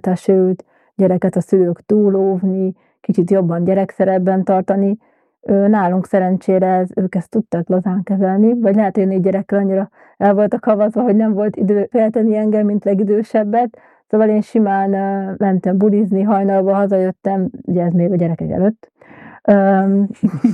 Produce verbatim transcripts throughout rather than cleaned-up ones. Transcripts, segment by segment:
mentál sérült gyereket a szülők túlóvni, kicsit jobban gyerekszerepben tartani. Nálunk szerencsére ez, ők ezt tudták lazán kezelni, vagy lehet, hogy a négy gyerekkel annyira el voltak havazva, hogy nem volt idő félteni engem, mint legidősebbet. Szóval én simán mentem bulizni, hajnalba hazajöttem, ugye ez még a gyerekek előtt. Um,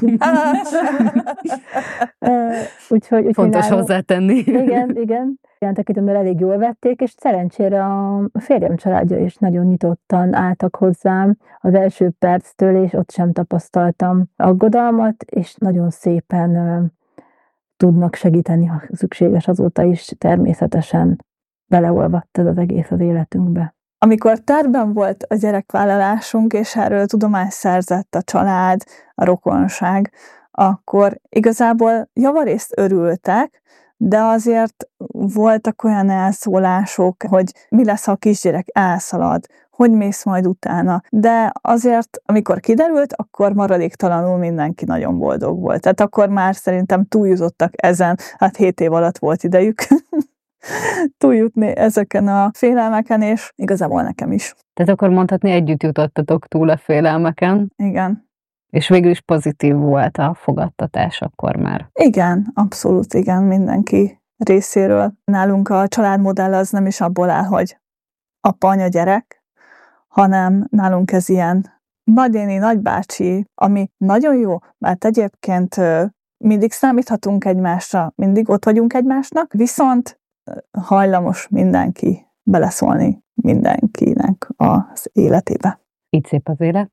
úgyhogy, úgyhogy fontos nálunk, hozzátenni. Igen, igen. Ilyen tekintetben elég jól vették, és szerencsére a férjem családja is nagyon nyitottan álltak hozzám az első perctől, és ott sem tapasztaltam aggodalmat, és nagyon szépen uh, tudnak segíteni, ha szükséges, azóta is természetesen beleolvadt ez az egész az életünkbe. Amikor tervben volt a gyerekvállalásunk, és erről tudomást szerzett a család, a rokonság, akkor igazából javarészt örültek, de azért voltak olyan elszólások, hogy mi lesz, ha a kisgyerek elszalad, hogy mész majd utána. De azért, amikor kiderült, akkor maradéktalanul mindenki nagyon boldog volt. Tehát akkor már szerintem túljutottak ezen, hát hét év alatt volt idejük túljutni ezeken a félelmeken, és igazából nekem is. Tehát akkor mondhatni, együtt jutottatok túl a félelmeken. Igen. És végül is pozitív volt a fogadtatás akkor már. Igen, abszolút igen, mindenki részéről. Nálunk a családmodell az nem is abból áll, hogy apa, anya, gyerek, hanem nálunk ez ilyen nagynéni, nagybácsi, ami nagyon jó, mert egyébként mindig számíthatunk egymásra, mindig ott vagyunk egymásnak, viszont hajlamos mindenki beleszólni mindenkinek az életébe. Így szép az élet.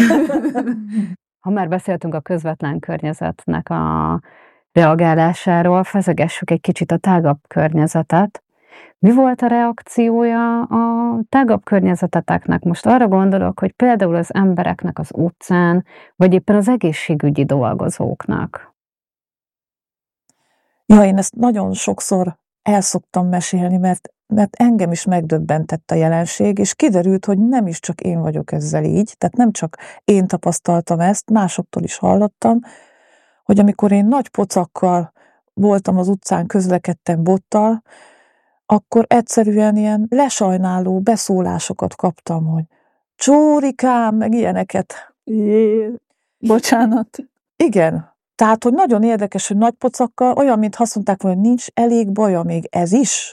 Ha már beszéltünk a közvetlen környezetnek a reagálásáról, fezegessük egy kicsit a tágabb környezetet. Mi volt a reakciója a tágabb környezeteteknek? Most arra gondolok, hogy például az embereknek az utcán, vagy éppen az egészségügyi dolgozóknak. Ja, én ezt nagyon sokszor el szoktam mesélni, mert, mert engem is megdöbbentett a jelenség, és kiderült, hogy nem is csak én vagyok ezzel így, tehát nem csak én tapasztaltam ezt, másoktól is hallottam, hogy amikor én nagy pocakkal voltam az utcán, közlekedtem bottal, akkor egyszerűen ilyen lesajnáló beszólásokat kaptam, hogy csórikám, meg ilyeneket. Jé, bocsánat. Igen. Tehát, hogy nagyon érdekes, hogy nagy pocakkal, olyan, mint azt mondták, hogy nincs elég baja még ez is.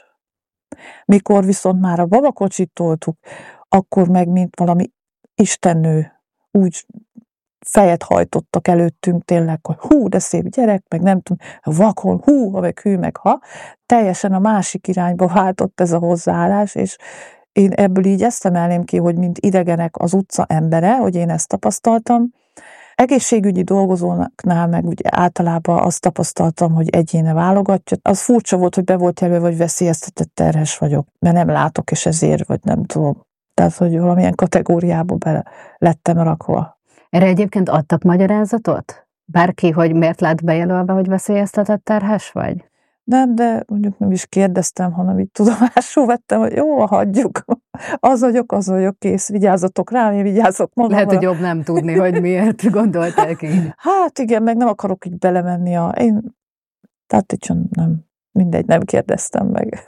Mikor viszont már a babakocsit toltuk, akkor meg, mint valami istennő, úgy fejet hajtottak előttünk tényleg, hogy hú, de szép gyerek, meg nem tudom, vakon, hú, ha meg hű, meg ha. Teljesen a másik irányba váltott ez a hozzáállás, és én ebből így ezt emelném ki, hogy mint idegenek az utca embere, hogy én ezt tapasztaltam. Egészségügyi dolgozóknál meg ugye általában azt tapasztaltam, hogy egyéne válogatja. Az furcsa volt, hogy be volt jelölve, hogy veszélyeztetett terhes vagyok, mert nem látok, és ezért, vagy nem tudom. Tehát, hogy valamilyen kategóriába bele lettem rakva. Erre egyébként adtak magyarázatot? Bárki, hogy miért lát bejelölve, hogy veszélyeztetett terhes vagy? Nem, de mondjuk nem is kérdeztem, hanem így tudomásul vettem, hogy jó, hagyjuk. Az vagyok, az vagyok, kész, vigyázzatok rám, én vigyázzok magamra. Lehet, hogy jobb nem tudni, hogy miért gondolták így. Hát igen, meg nem akarok így belemenni a... Én... Tehát így nem, mindegy, nem kérdeztem meg.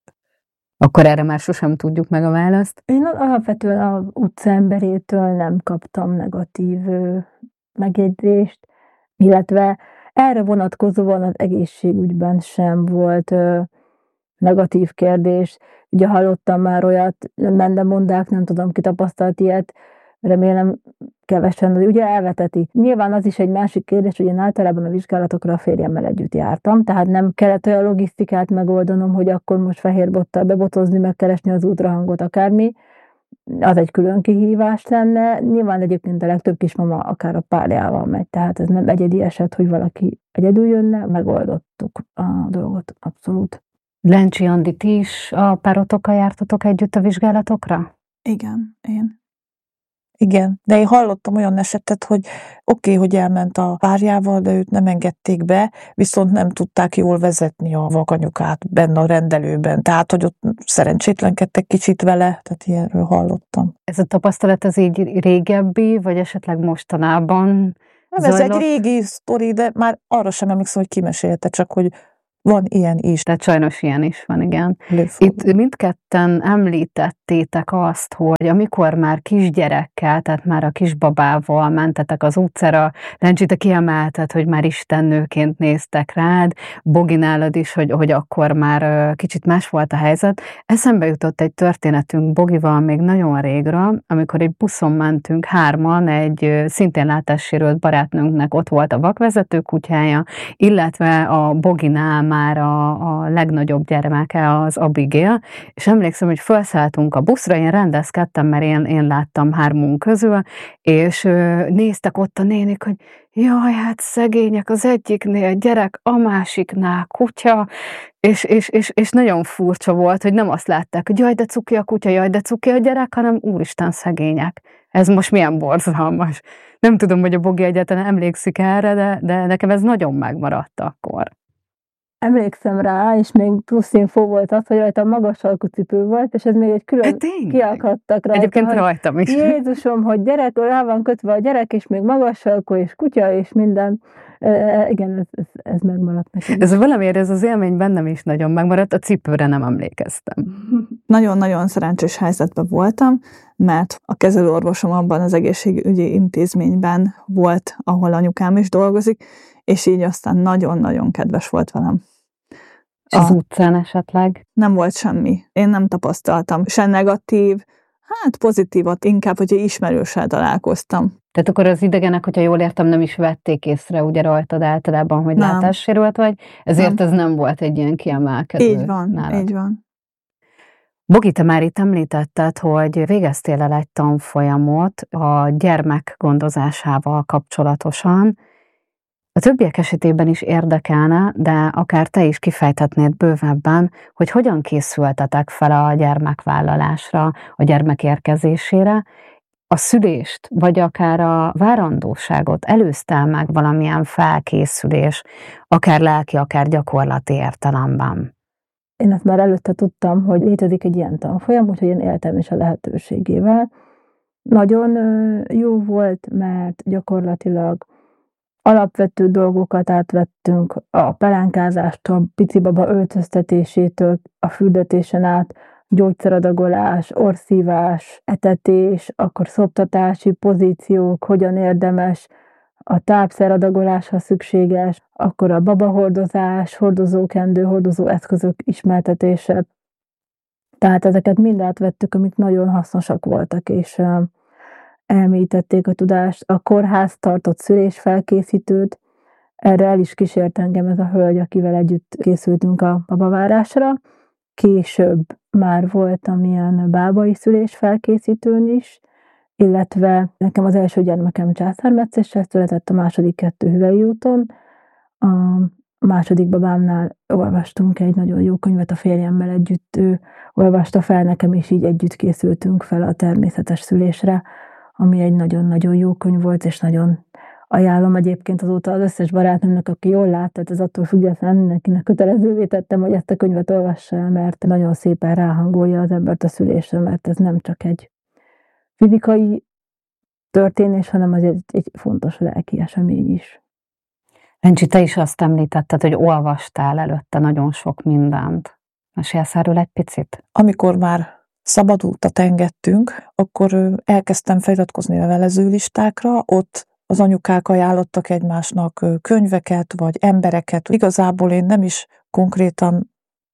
Akkor erre már sosem tudjuk meg a választ. Én alapvetően az utcaemberétől nem kaptam negatív megjegyzést, illetve erre vonatkozóan az egészségügyben sem volt ö, negatív kérdés. Ugye hallottam már olyat, mendemondák, nem tudom, ki tapasztalt ilyet, remélem kevesen, ugye elveteti. Nyilván az is egy másik kérdés, hogy én általában a vizsgálatokra a férjemmel együtt jártam, tehát nem kellett olyan logisztikát megoldanom, hogy akkor most fehér bottal bebotozni, megkeresni az ultrahangot, akármi. Az egy külön kihívás lenne. Nyilván egyébként a legtöbb kismama akár a párjával megy, tehát ez nem egyedi eset, hogy valaki egyedül jönne, megoldottuk a dolgot, abszolút. Lencsi Andi, ti is a párotokkal jártatok együtt a vizsgálatokra? Igen, én. Igen, de én hallottam olyan esetet, hogy oké, okay, hogy elment a párjával, de őt nem engedték be, viszont nem tudták jól vezetni a vakanyukát benne a rendelőben. Tehát, hogy ott szerencsétlenkedtek kicsit vele, tehát ilyenről hallottam. Ez a tapasztalat az így régebbi, vagy esetleg mostanában Nem, ez egy régi sztori, de már arra sem emlékszem, hogy kimesélte, csak hogy van ilyen is. Tehát sajnos ilyen is van, igen. Lőfordul. Itt mindketten említettétek azt, hogy amikor már kisgyerekkel, tehát már a kisbabával mentetek az utcára, Lencsi, te kiemelted, hogy már istennőként néztek rád, Bogi nálad is, hogy, hogy akkor már kicsit más volt a helyzet. Eszembe jutott egy történetünk Bogival még nagyon régről, amikor egy buszon mentünk hárman, egy szintén látássérült barátnőnknek ott volt a vakvezető kutyája, illetve a Boginál már a, a legnagyobb gyermeke, az Abigail, és emlékszem, hogy felszálltunk a buszra, én rendezkedtem, mert én, én láttam hármunk közül, és ö, néztek ott a nénik, hogy jaj, hát szegények, az egyiknél gyerek, a másiknál kutya, és, és, és, és nagyon furcsa volt, hogy nem azt látták, hogy jaj, de cuki a kutya, jaj, de cuki a gyerek, hanem úristen, szegények. Ez most milyen borzalmas. Nem tudom, hogy a Bogi egyáltalán emlékszik erre, de, de nekem ez nagyon megmaradt akkor. Emlékszem rá, és még plusz infó volt az, hogy rajta magas alkú cipő volt, és ez még egy külön kiakadtak rajta. Egyébként rajtam is. Jézusom, hogy gyerek, rá van kötve a gyerek, és még magas alkú, és kutya, és minden. E, igen, ez, ez, ez megmaradt nekem. Ez valamiért ez az élmény bennem is nagyon megmaradt, a cipőre nem emlékeztem. Nagyon-nagyon szerencsés helyzetben voltam, mert a kezelőorvosom abban az egészségügyi intézményben volt, ahol anyukám is dolgozik, és így aztán nagyon-nagyon kedves volt velem. És az a... utcán esetleg? Nem volt semmi. Én nem tapasztaltam se negatív, hát pozitívat, inkább, hogyha ismerőssel találkoztam. Tehát akkor az idegenek, hogyha jól értem, nem is vették észre ugye rajtad általában, hogy nem. Látássérült vagy, ezért nem. Ez nem volt egy ilyen kiemelkedő. Így van, nálad. Így van. Bogi, te már itt említetted, hogy végeztél el egy tanfolyamot a gyermek gondozásával kapcsolatosan. A többiek esetében is érdekelne, de akár te is kifejthetnéd bővebben, hogy hogyan készültetek fel a gyermekvállalásra, a gyermek érkezésére, a szülést, vagy akár a várandóságot előzte meg valamilyen felkészülés, akár lelki, akár gyakorlati értelemben. Én ezt már előtte tudtam, hogy létezik egy ilyen tanfolyam, úgyhogy én éltem is a lehetőségével. Nagyon jó volt, mert gyakorlatilag alapvető dolgokat átvettünk, a pelánkázástól, pici baba öltöztetésétől, a fürdetésen át, gyógyszeradagolás, orszívás, etetés, akkor szoptatási pozíciók, hogyan érdemes, a tápszeradagolás, ha szükséges, akkor a babahordozás, hordozókendő, hordozó eszközök ismertetése. Tehát ezeket mind átvettük, amik nagyon hasznosak voltak, és elmélyítették a tudást. A kórház tartott szülésfelkészítőt, erre el is kísért engem ez a hölgy, akivel együtt készültünk a babavárásra. Később már voltam ilyen bábai szülésfelkészítőn is, illetve nekem az első gyermekem császármetszéssel született, a második kettő hüvei úton. A második babámnál olvastunk egy nagyon jó könyvet a férjemmel együtt, ő olvasta fel nekem, és így együtt készültünk fel a természetes szülésre, ami egy nagyon-nagyon jó könyv volt, és nagyon ajánlom egyébként azóta az összes barátnőmnek, aki jól lát, tehát ez attól függetlenül mindenkinek kötelezővé tettem, hogy ezt a könyvet olvassa el, mert nagyon szépen ráhangolja az embert a szülésre, mert ez nem csak egy fizikai történés, hanem az egy, egy fontos lelki esemény is. Lencsi, te is azt említetted, hogy olvastál előtte nagyon sok mindent. Mesélsz erről egy picit? Amikor már szabadultat engedtünk, akkor elkezdtem feliratkozni levelező listákra, ott az anyukák ajánlottak egymásnak könyveket, vagy embereket. Igazából én nem is konkrétan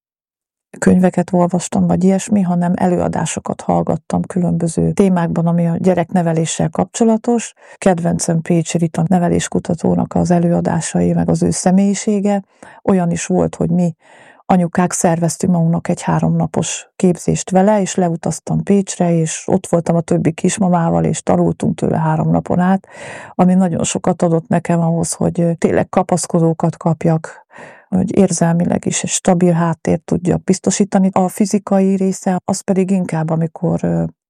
könyveket olvastam, vagy ilyesmi, hanem előadásokat hallgattam különböző témákban, ami a gyerekneveléssel kapcsolatos. Kedvencem Pécsi Rita neveléskutatónak az előadásai, meg az ő személyisége. Olyan is volt, hogy mi anyukák szerveztünk magunknak egy háromnapos képzést vele, és leutaztam Pécsre, és ott voltam a többi kismamával, és tanultunk tőle három napon át, ami nagyon sokat adott nekem ahhoz, hogy tényleg kapaszkodókat kapjak, hogy érzelmileg is egy stabil háttért tudjak biztosítani. A fizikai része az pedig inkább, amikor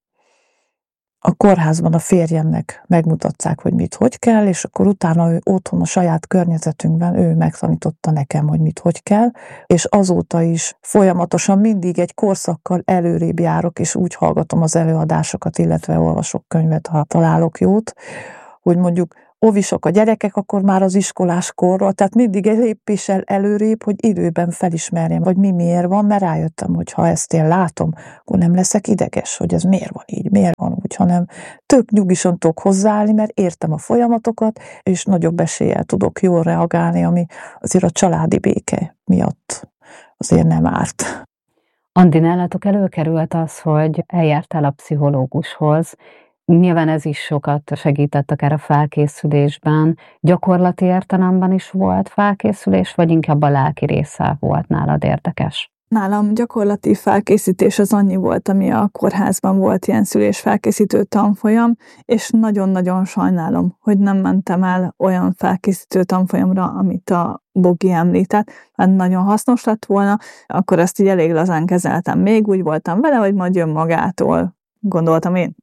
a kórházban a férjemnek megmutatták, hogy mit, hogy kell, és akkor utána ő otthon a saját környezetünkben ő megtanította nekem, hogy mit, hogy kell, és azóta is folyamatosan mindig egy korszakkal előrébb járok, és úgy hallgatom az előadásokat, illetve olvasok könyvet, ha találok jót, hogy mondjuk óvisok a gyerekek, akkor már az iskolás korról, tehát mindig egy lépéssel előrébb, hogy időben felismerjem, vagy mi miért van, mert rájöttem, hogy ha ezt én látom, akkor nem leszek ideges, hogy ez miért van így, miért van úgy, hanem tök nyugisan tudok hozzáállni, mert értem a folyamatokat, és nagyobb eséllyel tudok jól reagálni, ami azért a családi béke miatt azért nem árt. Andi, nálatok előkerült az, hogy eljártál a pszichológushoz. Nyilván ez is sokat segített akár a felkészülésben. Gyakorlati értelemben is volt felkészülés, vagy inkább a lelki része volt nálad érdekes? Nálam gyakorlati felkészítés az annyi volt, ami a kórházban volt ilyen szülésfelkészítő tanfolyam, és nagyon-nagyon sajnálom, hogy nem mentem el olyan felkészítő tanfolyamra, amit a Bogi említett, mert nagyon hasznos lett volna, akkor ezt így elég lazán kezeltem. Még úgy voltam vele, hogy majd jön magától, gondoltam én.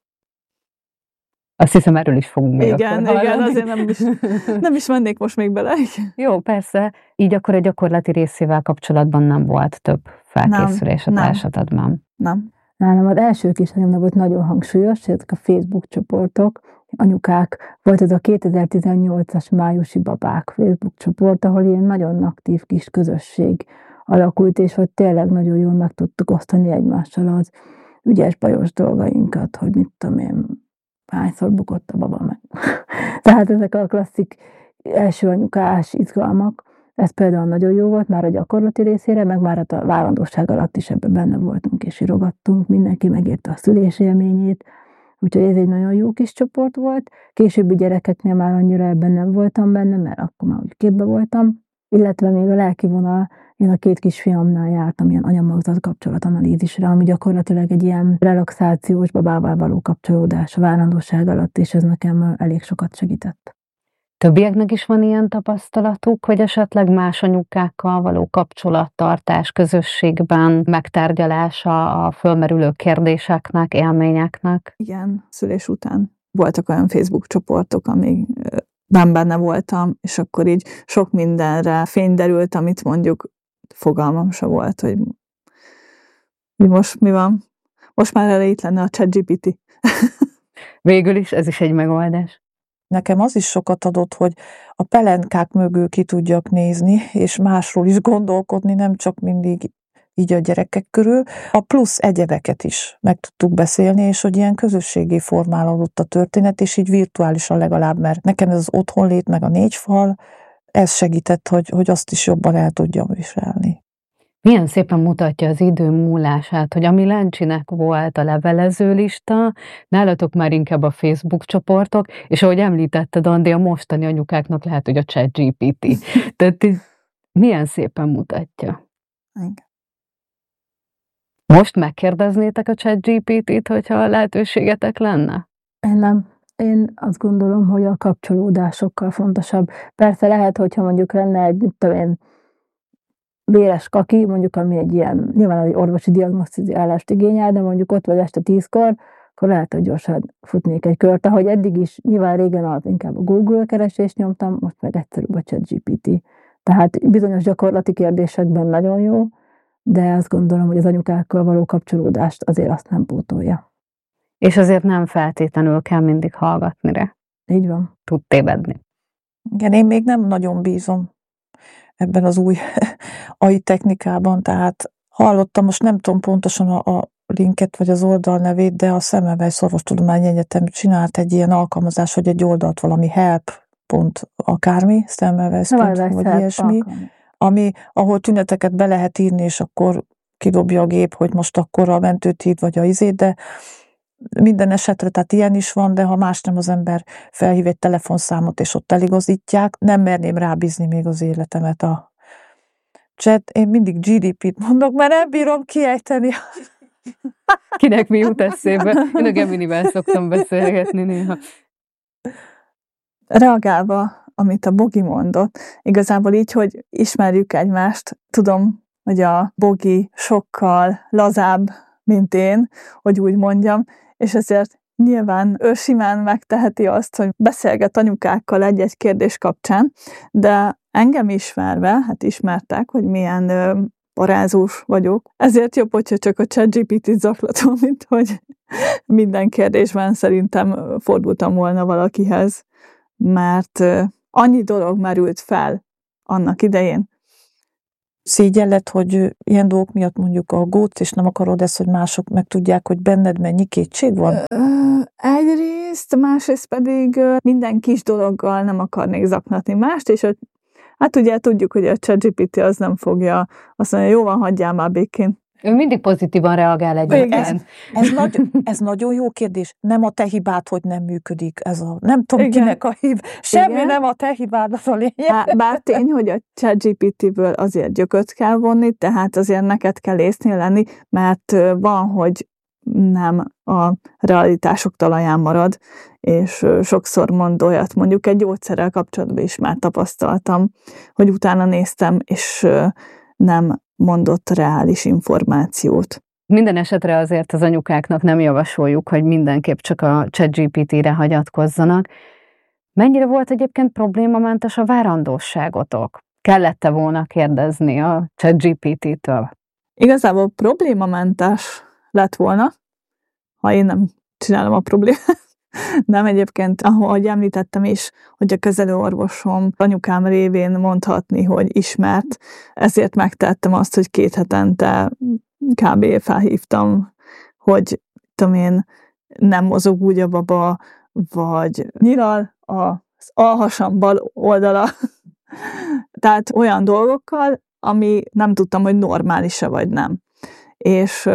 Azt hiszem, erről is fogunk még igen, akkor igen, azért nem is, nem is mennék most még bele. Jó, persze. Így akkor a gyakorlati részével kapcsolatban nem volt több felkészülés a te esetedben. Nem. Nálam az első kislányomnak volt nagyon hangsúlyos, ezek a Facebook csoportok, anyukák, volt ez a kétezer-tizennyolcas májusi babák Facebook csoport, ahol ilyen nagyon aktív kis közösség alakult, és hogy tényleg nagyon jól meg tudtuk osztani egymással az ügyes bajos dolgainkat, hogy mit tudom én, hányszor bukott a baba meg. Tehát ezek a klasszik első anyukás izgalmak, ez például nagyon jó volt már a gyakorlati részére, meg már a várandóság alatt is ebben benne voltunk és írogattunk, mindenki megérte a szülés élményét, úgyhogy ez egy nagyon jó kis csoport volt. Későbbi gyerekeknél már annyira ebben nem voltam benne, mert akkor már úgy képbe voltam, illetve még a lelki vonal, én a két kisfiamnál jártam ilyen anyamagzat kapcsolatanalízisre, ami gyakorlatilag egy ilyen relaxációs babával való kapcsolódás a várandóság alatt, és ez nekem elég sokat segített. Többieknek is van ilyen tapasztalatuk, hogy esetleg más anyukákkal való kapcsolattartás közösségben, megtárgyalása a fölmerülő kérdéseknek, élményeknek? Igen, szülés után voltak olyan Facebook csoportok, amik ben benne voltam, és akkor így sok mindenre fény derült, amit mondjuk fogalmam se volt, hogy, hogy most mi van. Most már erre itt lenne a ChatGPT. Végül is ez is egy megoldás. Nekem az is sokat adott, hogy a pelenkák mögül ki tudjak nézni, és másról is gondolkodni, nem csak mindig így a gyerekek körül. A plusz egyebeket is meg tudtuk beszélni, és hogy ilyen közösségé formálódott a történet, és így virtuálisan legalább, mert nekem ez az otthonlét, meg a négy fal, ez segített, hogy, hogy azt is jobban el tudjam viselni. Milyen szépen mutatja az idő múlását, hogy ami Lencsinek volt a levelező lista, nálatok már inkább a Facebook csoportok, és ahogy említetted, Andi, a mostani anyukáknak lehet, hogy a ChatGPT. Tehát milyen szépen mutatja. Igen. Most megkérdeznétek a ChatGPT-t, hogyha lehetőségetek lenne? Én nem. Én azt gondolom, hogy a kapcsolódás sokkal fontosabb. Persze lehet, hogyha mondjuk lenne egy, mit tudom én, véres kaki, mondjuk ami egy ilyen, nyilván egy orvosi diagnosztizálást igényel, de mondjuk ott vagy este tízkor, akkor lehet, hogy gyorsan futnék egy kört, ahogy eddig is, nyilván régen az inkább a Google keresést nyomtam, most meg egyszerűbb a ChatGPT. Tehát bizonyos gyakorlati kérdésekben nagyon jó, de azt gondolom, hogy az anyukákkal való kapcsolódást azért azt nem pótolja. És azért nem feltétlenül kell mindig hallgatni rá. Így van. Tud tévedni. Igen, én még nem nagyon bízom ebben az új á i technikában, tehát hallottam, most nem tudom pontosan a, a linket vagy az oldal nevét, de a Szemmelweis Orvostudományi Egyetem csinált egy ilyen alkalmazás, hogy egy oldalt valami help pont akármi, Szemmelweis pont vagy ilyesmi, ami, ahol tüneteket be lehet írni, és akkor kidobja a gép, hogy most akkor a mentőt hív, vagy a izét, de minden esetre, tehát ilyen is van, de ha más nem, az ember felhív egy telefonszámot, és ott eligazítják, nem merném rábízni még az életemet a chat. Én mindig gé dé pét mondok, mert nem bírom kiejteni. Kinek mi jut eszébe? Én a Geminivel szoktam beszélgetni néha. Reagálva, amit a Bogi mondott, igazából így, hogy ismerjük egymást, tudom, hogy a Bogi sokkal lazább, mint én, hogy úgy mondjam, és ezért nyilván ő simán megteheti azt, hogy beszélget anyukákkal egy-egy kérdés kapcsán, de engem ismerve, hát ismertek, hogy milyen ö, parázós vagyok, ezért jobb, hogyha csak a ChatGPT-t zaklatom, mint hogy minden kérdésben szerintem fordultam volna valakihez. mert annyi dolog merült fel annak idején. Szégyelled, hogy ilyen dolgok miatt mondjuk aggódsz, és nem akarod ezt, hogy mások megtudják, hogy benned mennyi kétség van? Egyrészt, másrészt pedig minden kis dologgal nem akarnék zaklatni mást, és hát ugye tudjuk, hogy a ChatGPT az nem fogja azt mondani, jó van, hagyjál már békén. Ő mindig pozitívan reagál egyébként. Ez, ez, nagy, ez nagyon jó kérdés. Nem a te hibád, hogy nem működik ez a... Nem tudom, igen. Kinek a hib. Semmi igen. Nem a te hibád, az a lényeg. Bár tény, hogy a ChatGPT-ből azért gyököt kell vonni, tehát azért neked kell észnél lenni, mert van, hogy nem a realitások talaján marad, és sokszor mond olyat, mondjuk egy gyógyszerrel kapcsolatban is már tapasztaltam, hogy utána néztem, és nem mondott reális információt. Minden esetre azért az anyukáknak nem javasoljuk, hogy mindenképp csak a ChatGPT-re hagyatkozzanak. Mennyire volt egyébként problémamentes a várandóságotok? Kellett-e volna kérdezni a ChatGPT-től? Igazából problémamentes lett volna, ha én nem csinálom a problémát. Nem, egyébként, ahogy említettem is, hogy a kezelőorvosom anyukám révén mondhatni, hogy ismert, ezért megtettem azt, hogy két hetente kb. Felhívtam, hogy tudom én, nem mozog úgy a baba, vagy nyilal az alhasam bal oldala. Tehát olyan dolgokkal, ami nem tudtam, hogy normális-e vagy nem. És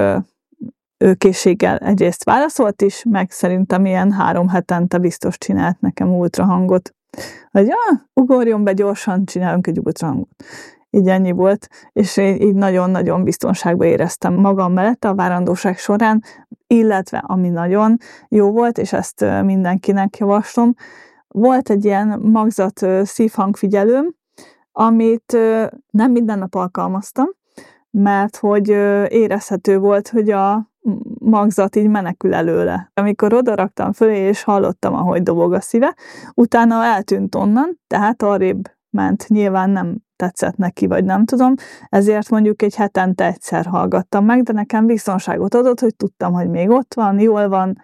ő készséggel egyrészt válaszolt is, meg szerintem ilyen három hetente biztos csinált nekem ultrahangot. Hogy ja, ugorjon be gyorsan, csinálunk egy ultrahangot. Így ennyi volt, és én így nagyon-nagyon biztonságban éreztem magam mellett a várandóság során, illetve ami nagyon jó volt, és ezt mindenkinek javaslom, volt egy ilyen magzat szívhangfigyelőm, amit nem minden nap alkalmaztam, mert hogy érezhető volt, hogy a magzat így menekül előle. Amikor odaraktam fölé, és hallottam, ahogy dobog a szíve, utána eltűnt onnan, tehát arrébb ment. Nyilván nem tetszett neki, vagy nem tudom, ezért mondjuk egy hetente egyszer hallgattam meg, de nekem biztonságot adott, hogy tudtam, hogy még ott van, jól van,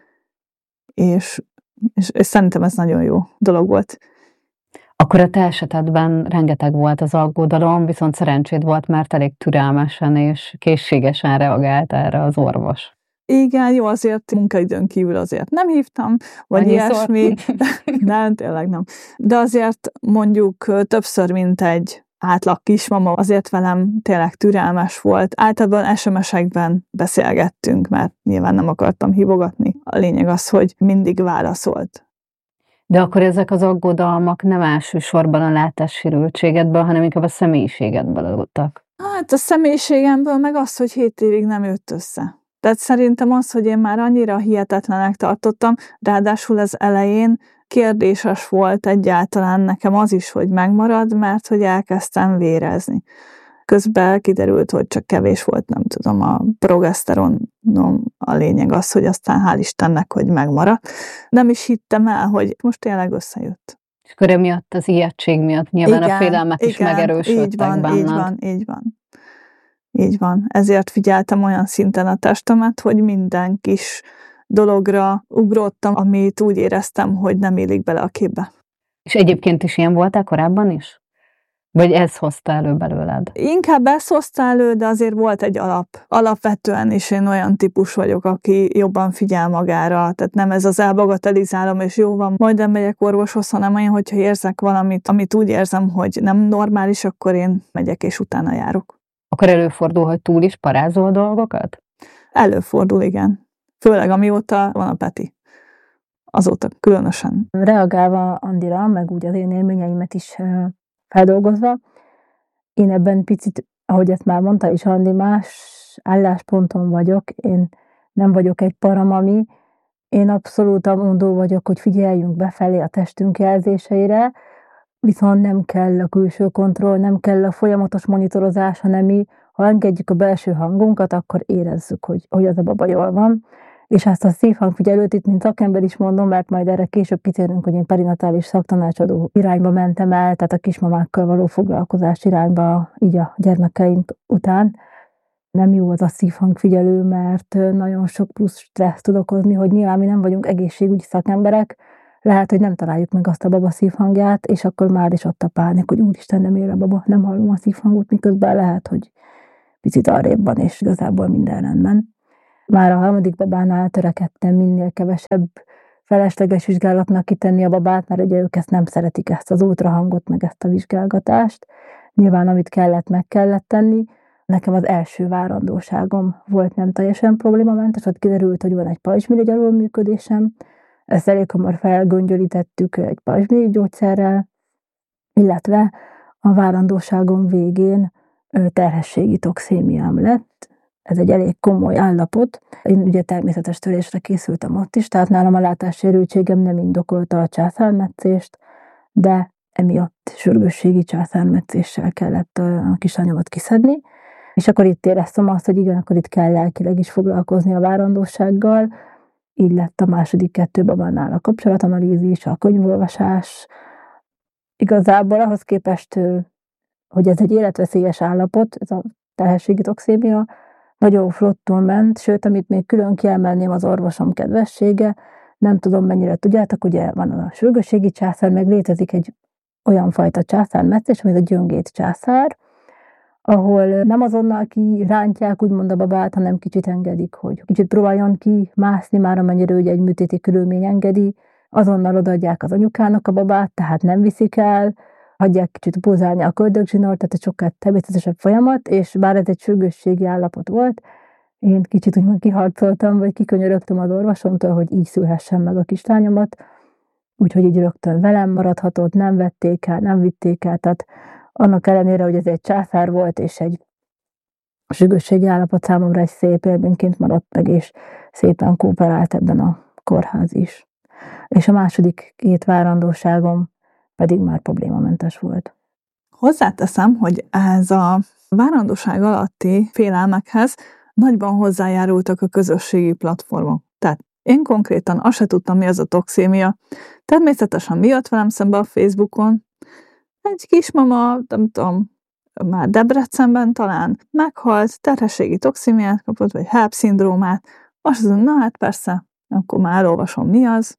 és, és, és szerintem ez nagyon jó dolog volt. Akkor a te esetedben rengeteg volt az aggodalom, viszont szerencséd volt, mert elég türelmesen és készségesen reagált erre az orvos. Igen, jó, azért munkaidőn kívül azért nem hívtam, vagy Annyi ilyesmi. Nem, tényleg nem. De azért mondjuk többször, mint egy átlag kismama, azért velem tényleg türelmes volt. Általában es em es-ekben beszélgettünk, mert nyilván nem akartam hívogatni. A lényeg az, hogy mindig válaszolt. De akkor ezek az aggodalmak nem elsősorban a látássérültségedből, hanem inkább a személyiségedből voltak. Hát a személyiségemből meg az, hogy hét évig nem jött össze. Tehát szerintem az, hogy én már annyira hihetetlenek tartottam, ráadásul az elején kérdéses volt egyáltalán nekem az is, hogy megmarad, mert hogy elkezdtem vérezni. Közben kiderült, hogy csak kevés volt, nem tudom, a progeszteronom, a lényeg az, hogy aztán hál' Istennek, hogy megmaradt. Nem is hittem el, hogy most tényleg összejött. És akkor emiatt az ijegység miatt nyilván igen, a félelmek igen, is megerősödtek így van, benned. Így van, így van. Így van. Ezért figyeltem olyan szinten a testemet, hogy minden kis dologra ugrottam, amit úgy éreztem, hogy nem illik bele a képbe. És egyébként is ilyen voltál korábban is? Vagy ez hozta elő belőled? Inkább ez hozta elő, de azért volt egy alap. Alapvetően is én olyan típus vagyok, aki jobban figyel magára. Tehát nem ez az elbagatelizálom, és jó van, majd nem megyek orvoshoz, hanem olyan, hogyha érzek valamit, amit úgy érzem, hogy nem normális, akkor én megyek és utána járok. Akkor előfordul, hogy túl is parázol dolgokat? Előfordul, igen. Főleg amióta van a Peti. Azóta különösen. Reagálva Andira, meg úgy az én élményeimet is feldolgozva, én ebben picit, ahogy ezt már mondta is Andi, más állásponton vagyok. Én nem vagyok egy paramami, én abszolút mondó vagyok, hogy figyeljünk befelé a testünk jelzéseire, viszont nem kell a külső kontroll, nem kell a folyamatos monitorozás, hanem mi, ha engedjük a belső hangunkat, akkor érezzük, hogy, hogy az a baba jól van. És ezt a szívhangfigyelőt itt, mint szakember is mondom, mert majd erre később kitérünk, hogy én perinatális szaktanácsadó irányba mentem el, tehát a kismamákkal való foglalkozás irányba, így a gyermekeim után. Nem jó az a szívhangfigyelő, mert nagyon sok plusz stressz tud okozni, hogy nyilván mi nem vagyunk egészségügyi szakemberek, lehet, hogy nem találjuk meg azt a baba szívhangját, és akkor már is ott a pánik, hogy úristen, nem ér a baba, nem hallom a szívhangot, miközben lehet, hogy picit arrébb van, és igazából minden rendben. Már a harmadik babánál törekedtem minél kevesebb felesleges vizsgálatnak kitenni a babát, mert ugye ők ezt nem szeretik, ezt az ultrahangot, meg ezt a vizsgálgatást. Nyilván, amit kellett, meg kellett tenni. Nekem az első várandóságom volt nem teljesen problémamentes, ott kiderült, hogy van egy pajzsmirigy alulműködésem. Ezt elég hamar felgöngyölítettük egy pajzsmirigy gyógyszerrel, illetve a várandóságom végén terhességi toxémiám lett. Ez egy elég komoly állapot. Én ugye természetes törésre készültem ott is, tehát nálam a látássérültségem nem indokolta a császármetszést, de emiatt sürgősségi császármetszéssel kellett a kislányomat kiszedni. És akkor itt éreztem azt, hogy igen, akkor itt kell lelkileg is foglalkozni a várandósággal. Így lett a második kettő babánál a kapcsolatanalízis, a könyvolvasás. Igazából ahhoz képest, hogy ez egy életveszélyes állapot, ez a terhességi toxémia, nagyon flottul ment, sőt, amit még külön kiemelném, az orvosom kedvessége. Nem tudom, mennyire tudjátok, ugye van a sürgősségi császár, meg létezik egy olyan fajta császármetszés, ami a gyöngét császár, ahol nem azonnal kirántják úgymond a babát, hanem kicsit engedik, hogy kicsit próbáljon kimászni már, amennyire ugye egy műtéti körülmény engedi, azonnal odaadják az anyukának a babát, tehát nem viszik el, hagyják kicsit pulzálni a köldögzsinort, tehát egy sokkal természetesebb folyamat, és bár ez egy sürgősségi állapot volt, én kicsit úgymond kiharcoltam, vagy kikönyörögtem az orvosomtól, hogy így szülhessen meg a kislányomat, úgyhogy így rögtön velem maradhatott, nem vették el, nem vitték el, tehát annak ellenére, hogy ez egy császár volt, és egy sürgősségi állapot számomra egy szép élményként maradt meg, és szépen kooperált ebben a kórház is. És a második két várandóságom pedig már problémamentes volt. Hozzáteszem, hogy ez a várandóság alatti félelmekhez nagyban hozzájárultak a közösségi platformok. Tehát én konkrétan azt se tudtam, mi az a toxémia. Természetesen mi jött velem szembe a Facebookon? Egy kismama, nem tudom, már Debrecenben talán meghalt, terhességi toxémiát kapott, vagy HELP-szindrómát. Azt mondom, na hát persze, akkor már elolvasom, mi az.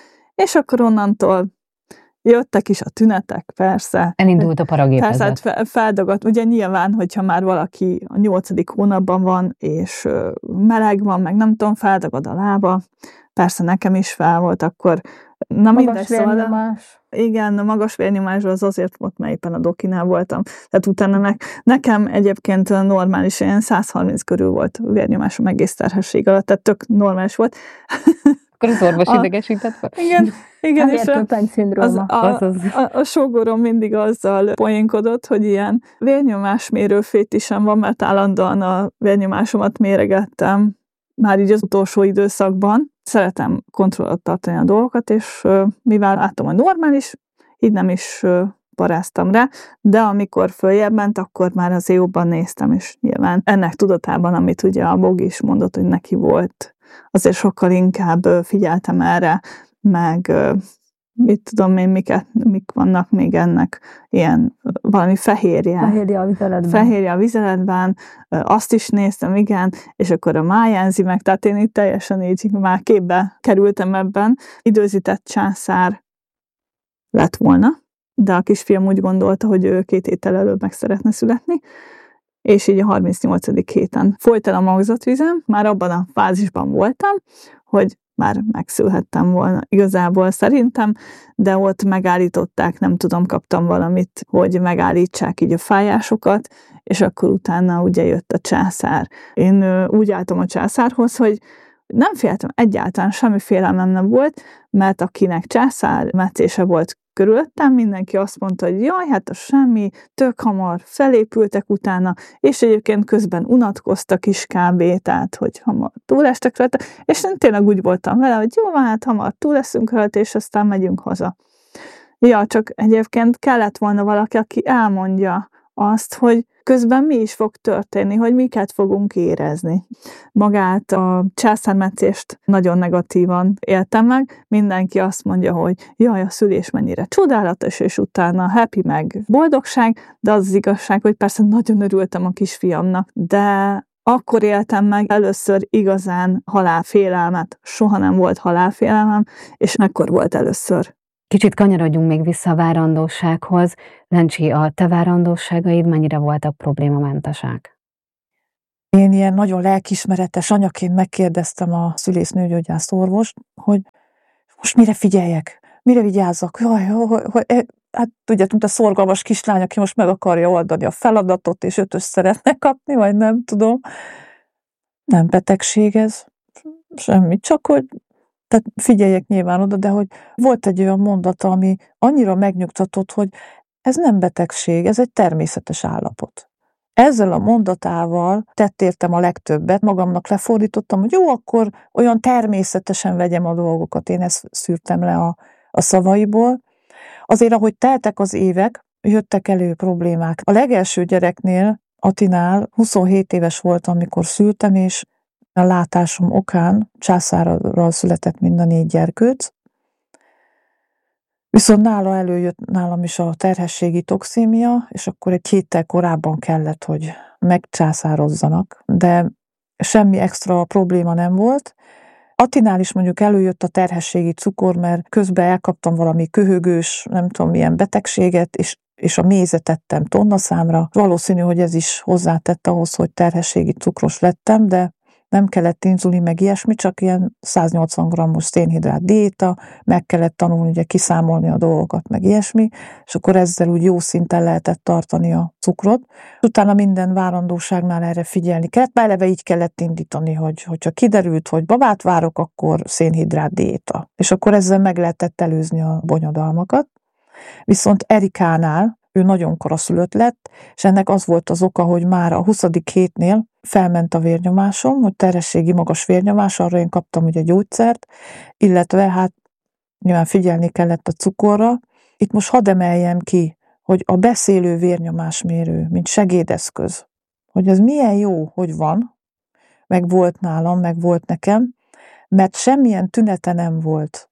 És akkor onnantól jöttek is a tünetek, persze. Elindult a paragépezet. Persze, hát feldagadt. Ugye nyilván, hogyha már valaki a nyolcadik hónapban van, és meleg van, meg nem tudom, feldagad a lába. Persze nekem is fel volt, akkor na magas vérnyomás. Igen, a magas vérnyomás az azért volt, mert éppen a dokinál voltam. Tehát utána ne, nekem egyébként normális, ilyen száz harminc körül volt vérnyomásom egész terhesség alatt, tehát tök normális volt. Akkor az orvos idegesített fel? Igen, igen. És a, az, a, a, a, a sógorom mindig azzal poénkodott, hogy ilyen vérnyomásmérő fétisem van, mert állandóan a vérnyomásomat méregettem már így az utolsó időszakban. Szeretem kontrollat tartani a dolgokat, és mivel látom, hogy normális, így nem is paráztam rá, de amikor följebb ment, akkor már azért jobban néztem, és nyilván ennek tudatában, amit ugye a Bogi is mondott, hogy neki volt, azért sokkal inkább figyeltem erre, meg mit tudom én, miket, mik vannak még ennek, ilyen valami fehérje. Fehérje a vizeletben. Fehérje a vizeletben, azt is néztem, igen, és akkor a májenzimek, tehát én itt teljesen így már képbe kerültem ebben. Időzített császár lett volna, de a kisfiam úgy gondolta, hogy ő két héttel előbb meg szeretne születni, és így a harmincnyolcadik héten folyt el a magzatvizem, már abban a fázisban voltam, hogy már megszülhettem volna igazából szerintem, de ott megállították, nem tudom, kaptam valamit, hogy megállítsák így a fájásokat, és akkor utána ugye jött a császár. Én úgy álltam a császárhoz, hogy nem féltem, egyáltalán semmi félelmem nem volt, mert akinek császármetszése volt körülöttem, mindenki azt mondta, hogy jaj, hát a semmi, tök hamar felépültek utána, és egyébként közben unatkoztak is kb. Tehát, hogy hamar túlestek rajta, és én tényleg úgy voltam vele, hogy jó, hát hamar túl leszünk rajta, és aztán megyünk haza. Ja, csak egyébként kellett volna valaki, aki elmondja azt, hogy közben mi is fog történni, hogy miket fogunk érezni. Magát a császármetszést nagyon negatívan éltem meg. Mindenki azt mondja, hogy jaj, a szülés mennyire csodálatos, és utána happy meg boldogság, de az az igazság, hogy persze nagyon örültem a kisfiamnak, de akkor éltem meg először igazán halálfélelmet. Soha nem volt halálfélelmem, és ekkor volt először. Kicsit kanyarodjunk még vissza a várandósághoz. Lencsi, a te várandóságaid mennyire voltak problémamentesek? Én ilyen nagyon lelkiismeretes anyaként megkérdeztem a szülésznőgyógyász orvost, hogy most mire figyeljek, mire vigyázzak, jaj, jaj, jaj, hát tudja, mint a szorgalmas kislány, aki most meg akarja oldani a feladatot, és ötös szeretne kapni, vagy nem tudom. Nem betegség ez, semmi, csak hogy tehát figyeljek nyilván oda, de hogy volt egy olyan mondata, ami annyira megnyugtatott, hogy ez nem betegség, ez egy természetes állapot. Ezzel a mondatával tett értem a legtöbbet, magamnak lefordítottam, hogy jó, akkor olyan természetesen vegyem a dolgokat, én ezt szűrtem le a, a szavaiból. Azért, ahogy teltek az évek, jöttek elő problémák. A legelső gyereknél, Atinál huszonhét éves voltam, amikor szültem, és a látásom okán császárral született mind a négy gyerkőc. Viszont nála előjött nálam is a terhességi toxémia, és akkor egy héttel korábban kellett, hogy megcsászározzanak, de semmi extra probléma nem volt. Atinál is mondjuk előjött a terhességi cukor, mert közben elkaptam valami köhögős, nem tudom milyen betegséget, és, és a mézet tettem tonnaszámra. Valószínű, hogy ez is hozzátett ahhoz, hogy terhességi cukros lettem, de nem kellett inzulin, meg ilyesmi, csak ilyen száznyolcvan grammos szénhidrát diéta, meg kellett tanulni ugye kiszámolni a dolgokat, meg ilyesmi, és akkor ezzel úgy jó szinten lehetett tartani a cukrot. Utána minden várandóságnál erre figyelni kellett, már eleve így kellett indítani, hogy hogyha kiderült, hogy babát várok, akkor szénhidrát diéta. És akkor ezzel meg lehetett előzni a bonyodalmakat. Viszont Erikánál ő nagyon koraszülött lett, és ennek az volt az oka, hogy már a huszadik hétnél felment a vérnyomásom, hogy terhességi magas vérnyomás, arra én kaptam ugye gyógyszert, illetve hát nyilván figyelni kellett a cukorra. Itt most hadd emeljem ki, hogy a beszélő vérnyomásmérő, mint segédeszköz, hogy ez milyen jó, hogy van, meg volt nálam, meg volt nekem, mert semmilyen tünete nem volt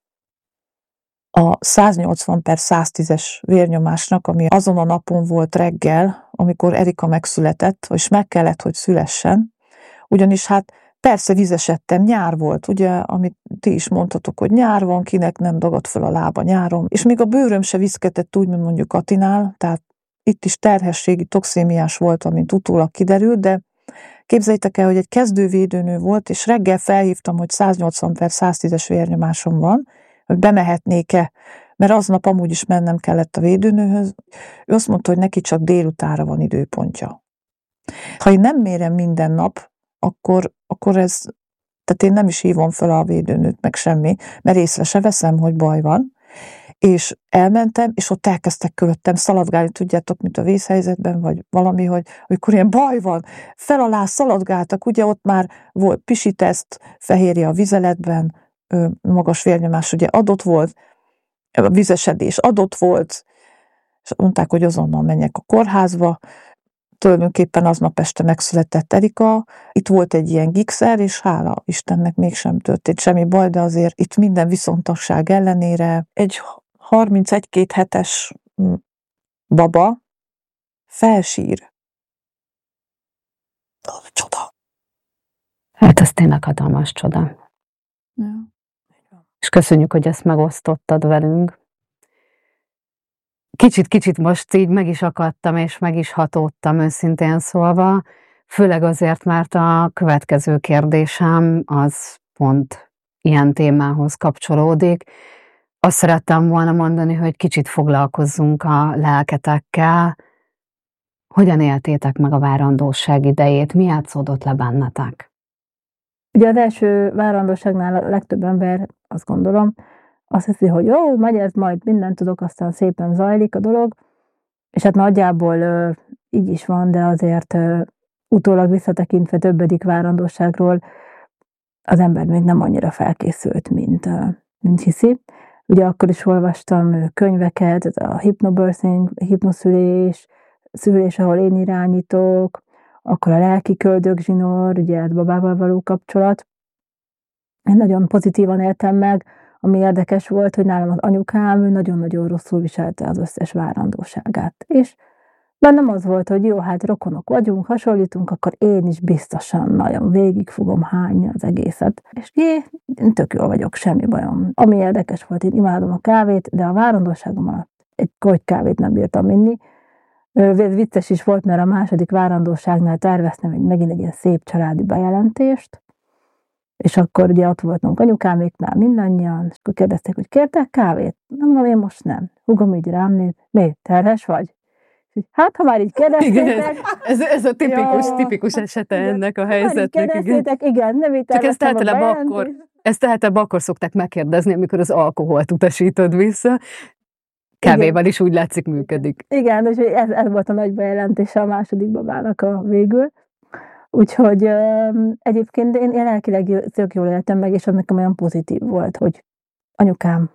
a száznyolcvan per száztízes vérnyomásnak, ami azon a napon volt reggel, amikor Erika megszületett, és meg kellett, hogy szülessen. Ugyanis hát persze vizesedtem, nyár volt, ugye, amit ti is mondhatok, hogy nyár van, kinek nem dagadt fel a lába nyáron, és még a bőröm se viszketett úgy, mint mondjuk Atinál, tehát itt is terhességi toxémiás volt, amint utólag kiderült, de képzeljétek el, hogy egy kezdővédőnő volt, és reggel felhívtam, hogy száznyolcvan per száztízes vérnyomásom van, hogy bemehetnék-e, mert aznap amúgy is mennem kellett a védőnőhöz. Ő azt mondta, hogy neki csak délutára van időpontja. Ha én nem mérem minden nap, akkor, akkor ez, tehát én nem is hívom fel a védőnőt, meg semmi, mert észre se veszem, hogy baj van. És elmentem, és ott elkezdtek köröttem szaladgálni, tudjátok, mint a vészhelyzetben, vagy valami, hogy amikor ilyen baj van, fel alá szaladgáltak, ugye ott már volt pisiteszt, fehérje a vizeletben, magas vérnyomás ugye adott volt, a vizesedés adott volt, és mondták, hogy azonnal menjek a kórházba. Tulajdonképpen aznap este megszületett Erika, itt volt egy ilyen gigszer, és hála Istennek mégsem történt semmi baj, de azért itt minden viszontagság ellenére egy harmincegy-két hetes baba felsír. Csoda. Hát ez tényleg hatalmas csoda. Ja. És köszönjük, hogy ezt megosztottad velünk. Kicsit-kicsit most így meg is akadtam, és meg is hatódtam őszintén szólva, főleg azért, mert a következő kérdésem az pont ilyen témához kapcsolódik. Azt szerettem volna mondani, hogy kicsit foglalkozzunk a lelketekkel. Hogyan éltétek meg a várandóság idejét? Mi játszódott le bennetek? Ugye az első várandóságnál a legtöbb ember, azt gondolom, azt hiszi, hogy jó, megy ez, majd mindent tudok, aztán szépen zajlik a dolog, és hát nagyjából ö, így is van, de azért ö, utólag visszatekintve többedik várandóságról az ember még nem annyira felkészült, mint, ö, mint hiszi. Ugye akkor is olvastam könyveket, a hypnobirthing, hipnoszülés, szülés, ahol én irányítok, akkor a lelki köldögzsinór, ugye a babával való kapcsolat. Én nagyon pozitívan éltem meg, ami érdekes volt, hogy nálam az anyukám ő nagyon-nagyon rosszul viselte az összes várandóságát. És Bennem az volt, hogy jó, hát rokonok vagyunk, hasonlítunk, akkor én is biztosan nagyon végig fogom hányni az egészet. És jé, én tök jól vagyok, semmi bajom. Ami érdekes volt, én imádom a kávét, de a várandóságom alatt egy kogy kávét nem bírtam inni. Ez vicces is volt, mert a második várandóságnál terveztem egy, megint egy ilyen szép családi bejelentést, és akkor ugye ott voltunk anyukáméknál mindannyian, és akkor kérdezték, hogy kértek kávét? Nem mondom, én most nem. Húgom így rám néz, miért, terhes vagy? Hát, ha már így kérdeztétek... ez, ez a tipikus, ja, tipikus esete igen, ennek a helyzetnek. Igen. igen, nem így Csak ezt általában akkor, ezt általában akkor szokták megkérdezni, amikor az alkoholt utasítod vissza. Kávéval is úgy látszik működik. Igen, úgyhogy ez, ez volt a nagy bejelentése a második babának a végül. Úgyhogy um, egyébként én, én lelkileg tök jól éltem meg, és az nekem olyan pozitív volt, hogy anyukám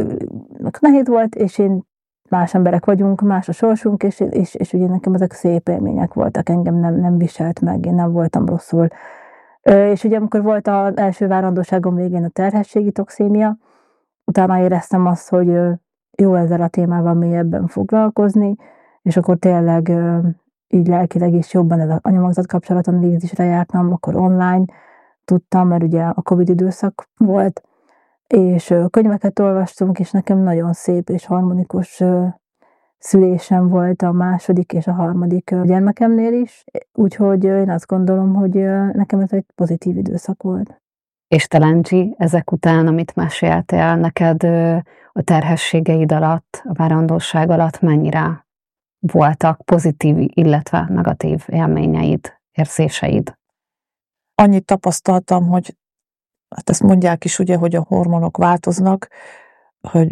nehéz volt, és én más emberek vagyunk, más a sorsunk, és, és, és ugye nekem ezek szép élmények voltak, engem nem, nem viselt meg, én nem voltam rosszul. És ugye amikor volt az első várandóságom végén a terhességi toxémia, utána éreztem azt, hogy jó ezzel a témával mélyebben foglalkozni, és akkor tényleg így lelkileg is jobban ez az anyamagzat kapcsolatanalízisre jártam, akkor online tudtam, mert ugye a Covid időszak volt, és könyveket olvastunk, és nekem nagyon szép és harmonikus szülésem volt a második és a harmadik gyermekemnél is, úgyhogy én azt gondolom, hogy nekem ez egy pozitív időszak volt. És te, Lencsi, ezek után, amit meséltél, neked a terhességeid alatt, a várandóság alatt mennyire voltak pozitív, illetve negatív élményeid, érzéseid? Annyit tapasztaltam, hogy hát ezt mondják is ugye, hogy a hormonok változnak, hogy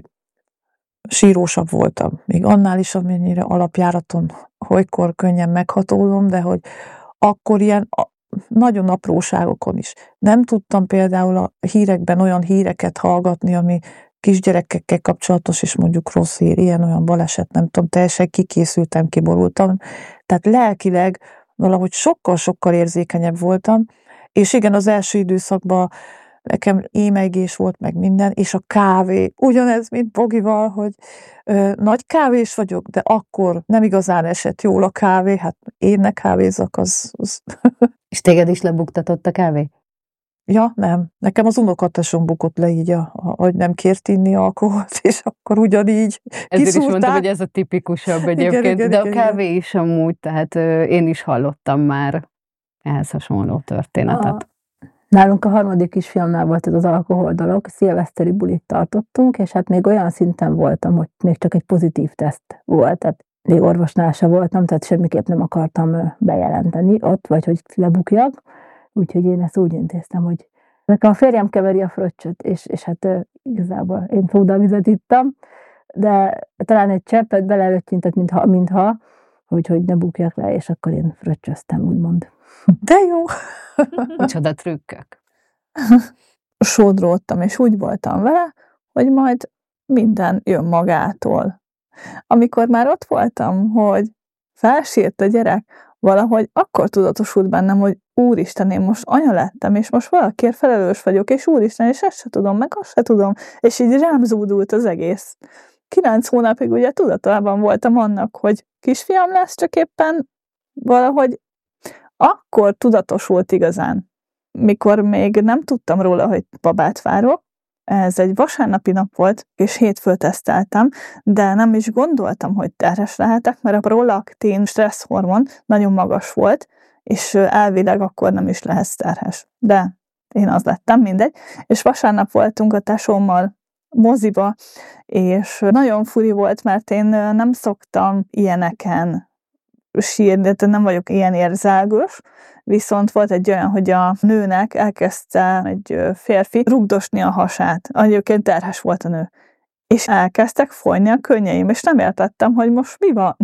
sírósabb voltam. Még annál is, amennyire alapjáraton olykor könnyen meghatolom, de hogy akkor ilyen nagyon apróságokon is. Nem tudtam például a hírekben olyan híreket hallgatni, ami kisgyerekekkel kapcsolatos, és mondjuk rossz hír, ilyen-olyan baleset, nem tudom, teljesen kikészültem, kiborultam. Tehát lelkileg valahogy sokkal-sokkal érzékenyebb voltam, és igen, az első időszakban nekem émelygés volt, meg minden, és a kávé, ugyanez, mint Bogival, hogy ö, nagy kávés vagyok, de akkor nem igazán esett jól a kávé, hát én ne kávézak, az... az. És téged is lebuktatott a kávé? Ja, nem. Nekem az unokatesom bukott le így, a, a, hogy nem kért inni alkoholt, és akkor ugyanígy kiszúrták. Ezért is mondtam, hogy ez a tipikusabb egyébként, igen, igen, de igen, a kávé igen. is amúgy, tehát ö, én is hallottam már ehhez hasonló történetet. A, nálunk a harmadik kisfiamnál volt ez az alkohol dolog, szilveszteri bulit tartottunk, és hát még olyan szinten voltam, hogy még csak egy pozitív teszt volt, tehát még orvosnál se voltam, tehát semmiképp nem akartam bejelenteni ott, vagy hogy lebukjak. Úgyhogy én ezt úgy intéztem, hogy nekem a férjem keveri a fröccsöt, és, és hát igazából én szódavizet ittam, de talán egy cseppet beleöltjintett, mintha, mintha hogy, hogy ne bukjak le, és akkor én fröccsöztem, úgymond. De jó! Micsoda trükkök. Sodródtam, és úgy voltam vele, hogy majd minden jön magától. Amikor már ott voltam, hogy felsírt a gyerek, valahogy akkor tudatosult bennem, hogy úristen, én most anya lettem, és most valakiért felelős vagyok, és úristen, és ezt se tudom, meg azt se tudom, és így rám zúdult az egész. Kilenc hónapig ugye tudatában voltam annak, hogy kisfiam lesz, csak éppen valahogy akkor tudatosult igazán. Mikor még nem tudtam róla, hogy babát várok, ez egy vasárnapi nap volt, és hétfőn teszteltem, de nem is gondoltam, hogy terhes lehetek, mert a prolaktin stresszhormon nagyon magas volt, és elvileg akkor nem is lehetsz terhes. De én az lettem, mindegy. És vasárnap voltunk a tesómmal moziba, és nagyon furi volt, mert én nem szoktam ilyeneken sírni, de nem vagyok ilyen érzelgős, viszont volt egy olyan, hogy a nőnek elkezdte egy férfi rugdosni a hasát. Egyébként terhes volt a nő. És elkezdtek folyni a könnyeim, és nem értettem, hogy most mi van.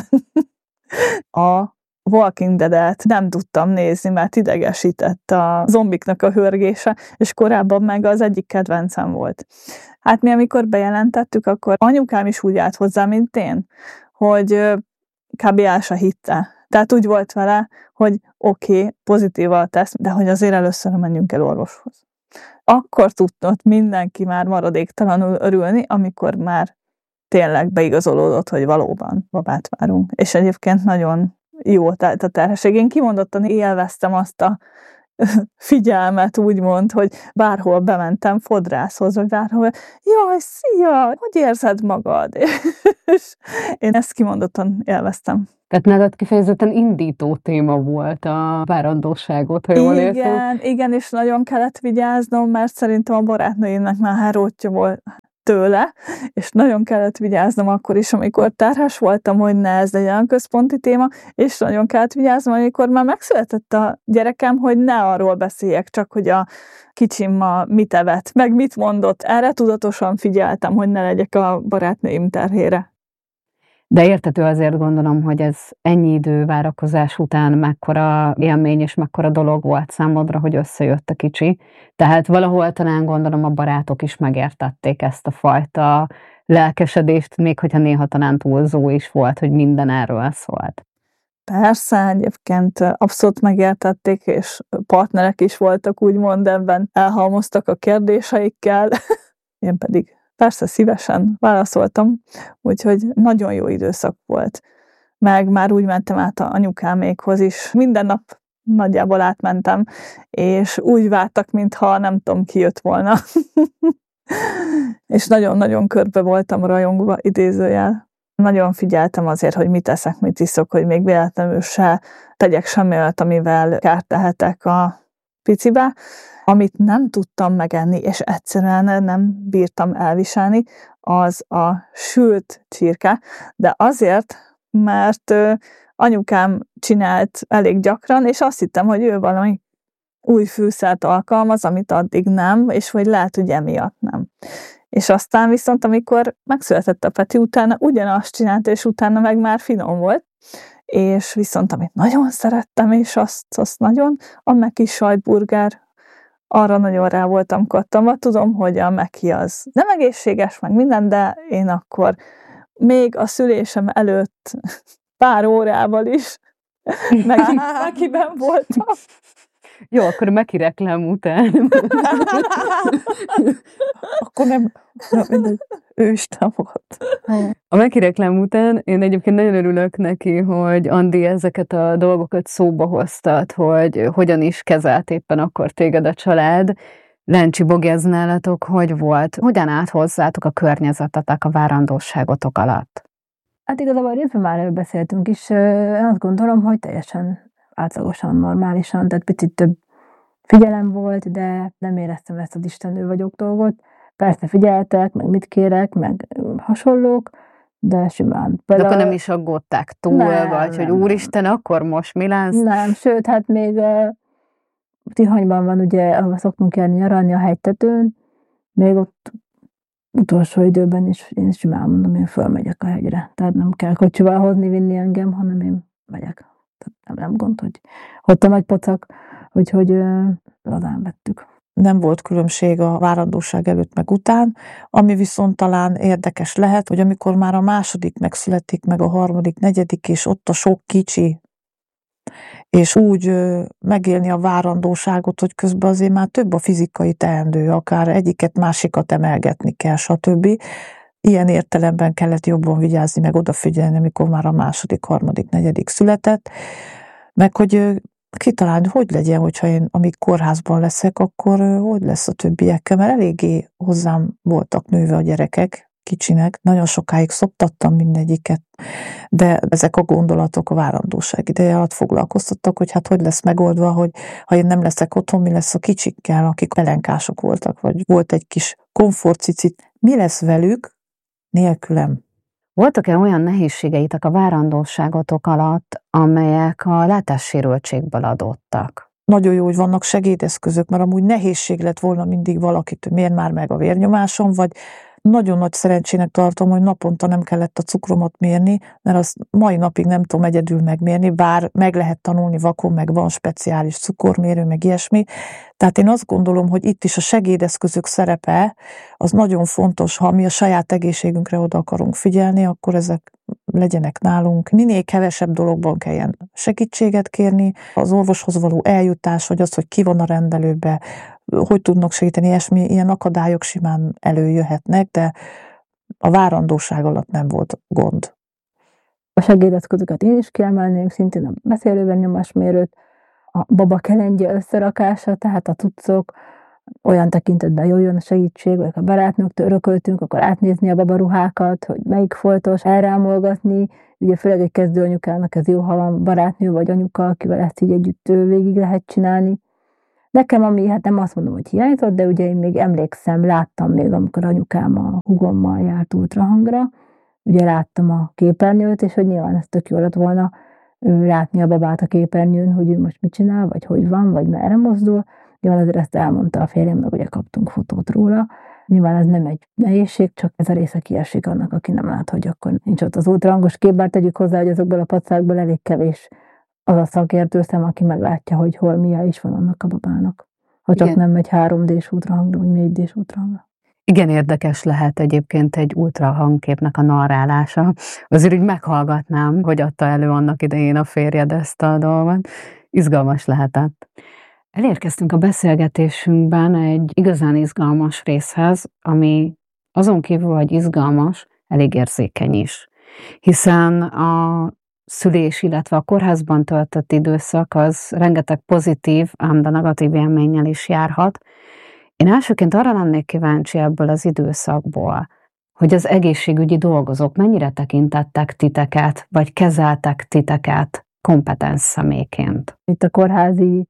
A Walking Dead-et nem tudtam nézni, mert idegesített a zombiknak a hörgése, és korábban meg az egyik kedvencem volt. Hát mi, amikor bejelentettük, akkor anyukám is úgy állt hozzá, mint én, hogy kb. El se hitte. Tehát úgy volt vele, hogy oké, okay, pozitív a teszt, de hogy azért először menjünk el orvoshoz. Akkor tudott mindenki már maradéktalanul örülni, amikor már tényleg beigazolódott, hogy valóban babát várunk. És egyébként nagyon jó telt a terhesség. Én kimondottan élveztem azt a figyelmet, úgymond, hogy bárhol bementem fodrászhoz, vagy bárhol, jaj, szia, hogy érzed magad? És én ezt kimondottan élveztem. Tehát nálad kifejezetten indító téma volt a várandóságot, ha jól értem. Igen, igen, és nagyon kellett vigyáznom, mert szerintem a barátnőimnek már hárótja volt tőle, és nagyon kellett vigyáznom akkor is, amikor terhes voltam, hogy ne ez legyen a központi téma, és nagyon kellett vigyáznom, amikor már megszületett a gyerekem, hogy ne arról beszéljek, csak hogy a kicsim ma mit evett, meg mit mondott. Erre tudatosan figyeltem, hogy ne legyek a barátnőim terhére. De értető azért gondolom, hogy ez ennyi idő várakozás után mekkora élmény és mekkora dolog volt számodra, hogy összejött a kicsi. Tehát valahol talán gondolom a barátok is megértették ezt a fajta lelkesedést, még hogyha néha talán túlzó is volt, hogy minden erről szólt. Persze, egyébként abszolút megértették, és partnerek is voltak, úgymond ebben elhalmoztak a kérdéseikkel, én pedig persze szívesen válaszoltam, úgyhogy nagyon jó időszak volt. Meg már úgy mentem át a anyukámékhoz is. Minden nap nagyjából átmentem, és úgy vártak, mintha nem tudom, ki jött volna. És nagyon-nagyon körbe voltam rajongva, idézőjel. Nagyon figyeltem azért, hogy mit eszek, mit iszok, hogy még véletlenül se tegyek semmi olyat, amivel kárt tehetek a picibe. Amit nem tudtam megenni, és egyszerűen nem bírtam elviselni, az a sült csirke, de azért, mert anyukám csinált elég gyakran, és azt hittem, hogy ő valami új fűszert alkalmaz, amit addig nem, és hogy lehet, hogy emiatt nem. És aztán viszont, amikor megszületett a Peti, utána ugyanazt csinált, és utána meg már finom volt, és viszont amit nagyon szerettem, és azt, azt nagyon, a Meki sajtburger, arra nagyon rá voltam kattanva. Tudom, hogy a Meki az nem egészséges, meg minden, de én akkor még a szülésem előtt pár órával is Meki, Mekiben voltam. Jó, akkor a Meki reklám után. Akkor nem, nem ő is volt. A Meki reklám után én egyébként nagyon örülök neki, hogy Andi ezeket a dolgokat szóba hoztat, hogy hogyan is kezelt éppen akkor téged a család. Lencsi Bogi, ez nálatok hogy volt? Hogyan állt hozzátok a környezetetek a várandóságotok alatt? Hát igazából részben már előbb beszéltünk is. Én azt gondolom, hogy teljesen átlagosan, normálisan, tehát picit több figyelem volt, de nem éreztem ezt az istennő vagyok dolgot. Persze figyeltek, meg mit kérek, meg hasonlók, de simán. De akkor nem is aggódták túl, nem, vagy hogy nem, úristen, akkor most mi lesz? Nem, sőt, hát még uh, Tihanyban van ugye, ahol szoktunk járni nyaralni a hegytetőn, még ott utolsó időben is én simán mondom, én fölmegyek a hegyre. Tehát nem kell kocsival hozni, vinni engem, hanem én megyek. Tehát nem, nem gond, hogy ott a nagy pocak, úgyhogy uh, lazán vettük. Nem volt különbség a várandóság előtt meg után, ami viszont talán érdekes lehet, hogy amikor már a második megszületik, meg a harmadik, negyedik, és ott a sok kicsi, és úgy ö, megélni a várandóságot, hogy közben azért már több a fizikai teendő, akár egyiket, másikat emelgetni kell, stb. Ilyen értelemben kellett jobban vigyázni, meg odafigyelni, amikor már a második, harmadik, negyedik született, meg hogy ö, kitalálni, hogy legyen, hogyha én, amíg kórházban leszek, akkor ö, hogy lesz a többiekkel, mert eléggé hozzám voltak nőve a gyerekek, kicsinek, nagyon sokáig szoptattam mindegyiket, de ezek a gondolatok a várandóság ideje alatt foglalkoztattak, hogy hát hogy lesz megoldva, hogy ha én nem leszek otthon, mi lesz a kicsikkel, akik pelenkások voltak, vagy volt egy kis komfortcicit, mi lesz velük nélkülem? Voltak-e olyan nehézségeitek a várandóságotok alatt, amelyek a látássérültségből adottak? Nagyon jó, hogy vannak segédeszközök, mert amúgy nehézség lett volna mindig valakit, hogy miért már meg a vérnyomásom, vagy nagyon nagy szerencsének tartom, hogy naponta nem kellett a cukromat mérni, mert azt mai napig nem tudom egyedül megmérni, bár meg lehet tanulni vakon, meg van speciális cukormérő, meg ilyesmi. Tehát én azt gondolom, hogy itt is a segédeszközök szerepe az nagyon fontos, ha mi a saját egészségünkre oda akarunk figyelni, akkor ezek legyenek nálunk. Minél kevesebb dologban kelljen segítséget kérni, az orvoshoz való eljutás, vagy az, hogy ki van a rendelőbe, hogy tudnak segíteni, ilyesmi, ilyen akadályok simán előjöhetnek, de a várandóság alatt nem volt gond. A segédeszközöket én is kiemelném, szintén a beszélőben nyomásmérőt, a baba kelendje összerakása, tehát a cuccok, olyan tekintetben jöjjön a segítség, vagy ha barátnőktől örököltünk, akkor átnézni a babaruhákat, hogy melyik foltos, elrámolgatni. Ugye főleg egy kezdő anyukának ez jó, ha van barátnő vagy anyuka, akivel ezt így együtt végig lehet csinálni. Nekem, ami hát nem azt mondom, hogy hiányzott, de ugye én még emlékszem, láttam még, amikor anyukám a húgommal járt ultrahangra, ugye láttam a képernyőt, és hogy nyilván ez tök jó lett volna látni a babát a képernyőn, hogy ő most mit csinál, vagy hogy van, vagy merre mozdul. Nyilván azért ezt elmondta a férjem, meg ugye kaptunk fotót róla. Nyilván ez nem egy nehézség, csak ez a része kiesik annak, aki nem lát, hogy akkor nincs ott az ultrahangos kép, bár tegyük hozzá, hogy azokból a pacákból elég kevés az a szakértő szem, aki meglátja, hogy hol milyen is van annak a babának. Ha csak Igen. nem egy három dés ultrahang, vagy négy dés ultrahang. Igen, érdekes lehet egyébként egy ultrahangképnek a narrálása. Azért úgy meghallgatnám, hogy adta elő annak idején a férjed ezt a dolgot. Izgalmas lehetett. Elérkeztünk a beszélgetésünkben egy igazán izgalmas részhez, ami azon kívül, hogy izgalmas, elég érzékeny is. Hiszen a szülés, illetve a kórházban töltött időszak az rengeteg pozitív, ám de negatív élménnyel is járhat. Én elsőként arra lennék kíváncsi ebből az időszakból, hogy az egészségügyi dolgozók mennyire tekintettek titeket, vagy kezeltek titeket kompetens személyként. Itt a kórházi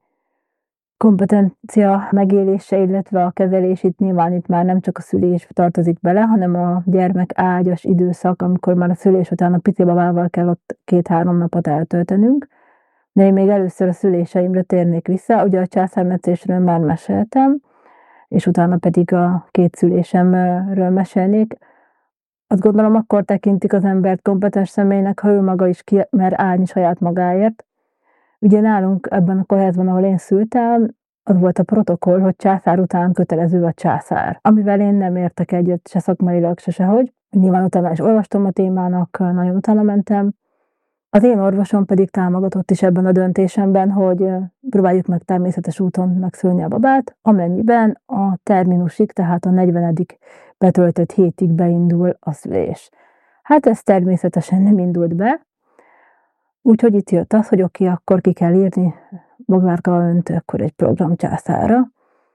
kompetencia megélése, illetve a kezelés, itt nyilván itt már nem csak a szülés tartozik bele, hanem a gyermek ágyas időszak, amikor már a szülés után a pici babával kell ott két-három napot eltöltenünk. De én még először a szüléseimre térnék vissza, ugye a császármetszésről már meséltem, és utána pedig a két szülésemről mesélnék. Azt gondolom, akkor tekintik az embert kompetens személynek, ha ő maga is ki mer állni saját magáért. Ugye nálunk ebben a kórházban, ahol én szültem, az volt a protokoll, hogy császár után kötelező a császár. Amivel én nem értek egyet se szakmailag, se sehogy. Nyilván utána is olvastam a témának, nagyon utána mentem. Az én orvosom pedig támogatott is ebben a döntésemben, hogy próbáljuk meg természetes úton megszülni a babát, amennyiben a terminusig, tehát a negyvenedik betöltött hétig beindul a szülés. Hát ez természetesen nem indult be, úgyhogy itt jött az, hogy oké, okay, akkor ki kell írni Boglárka önt, akkor egy program császára.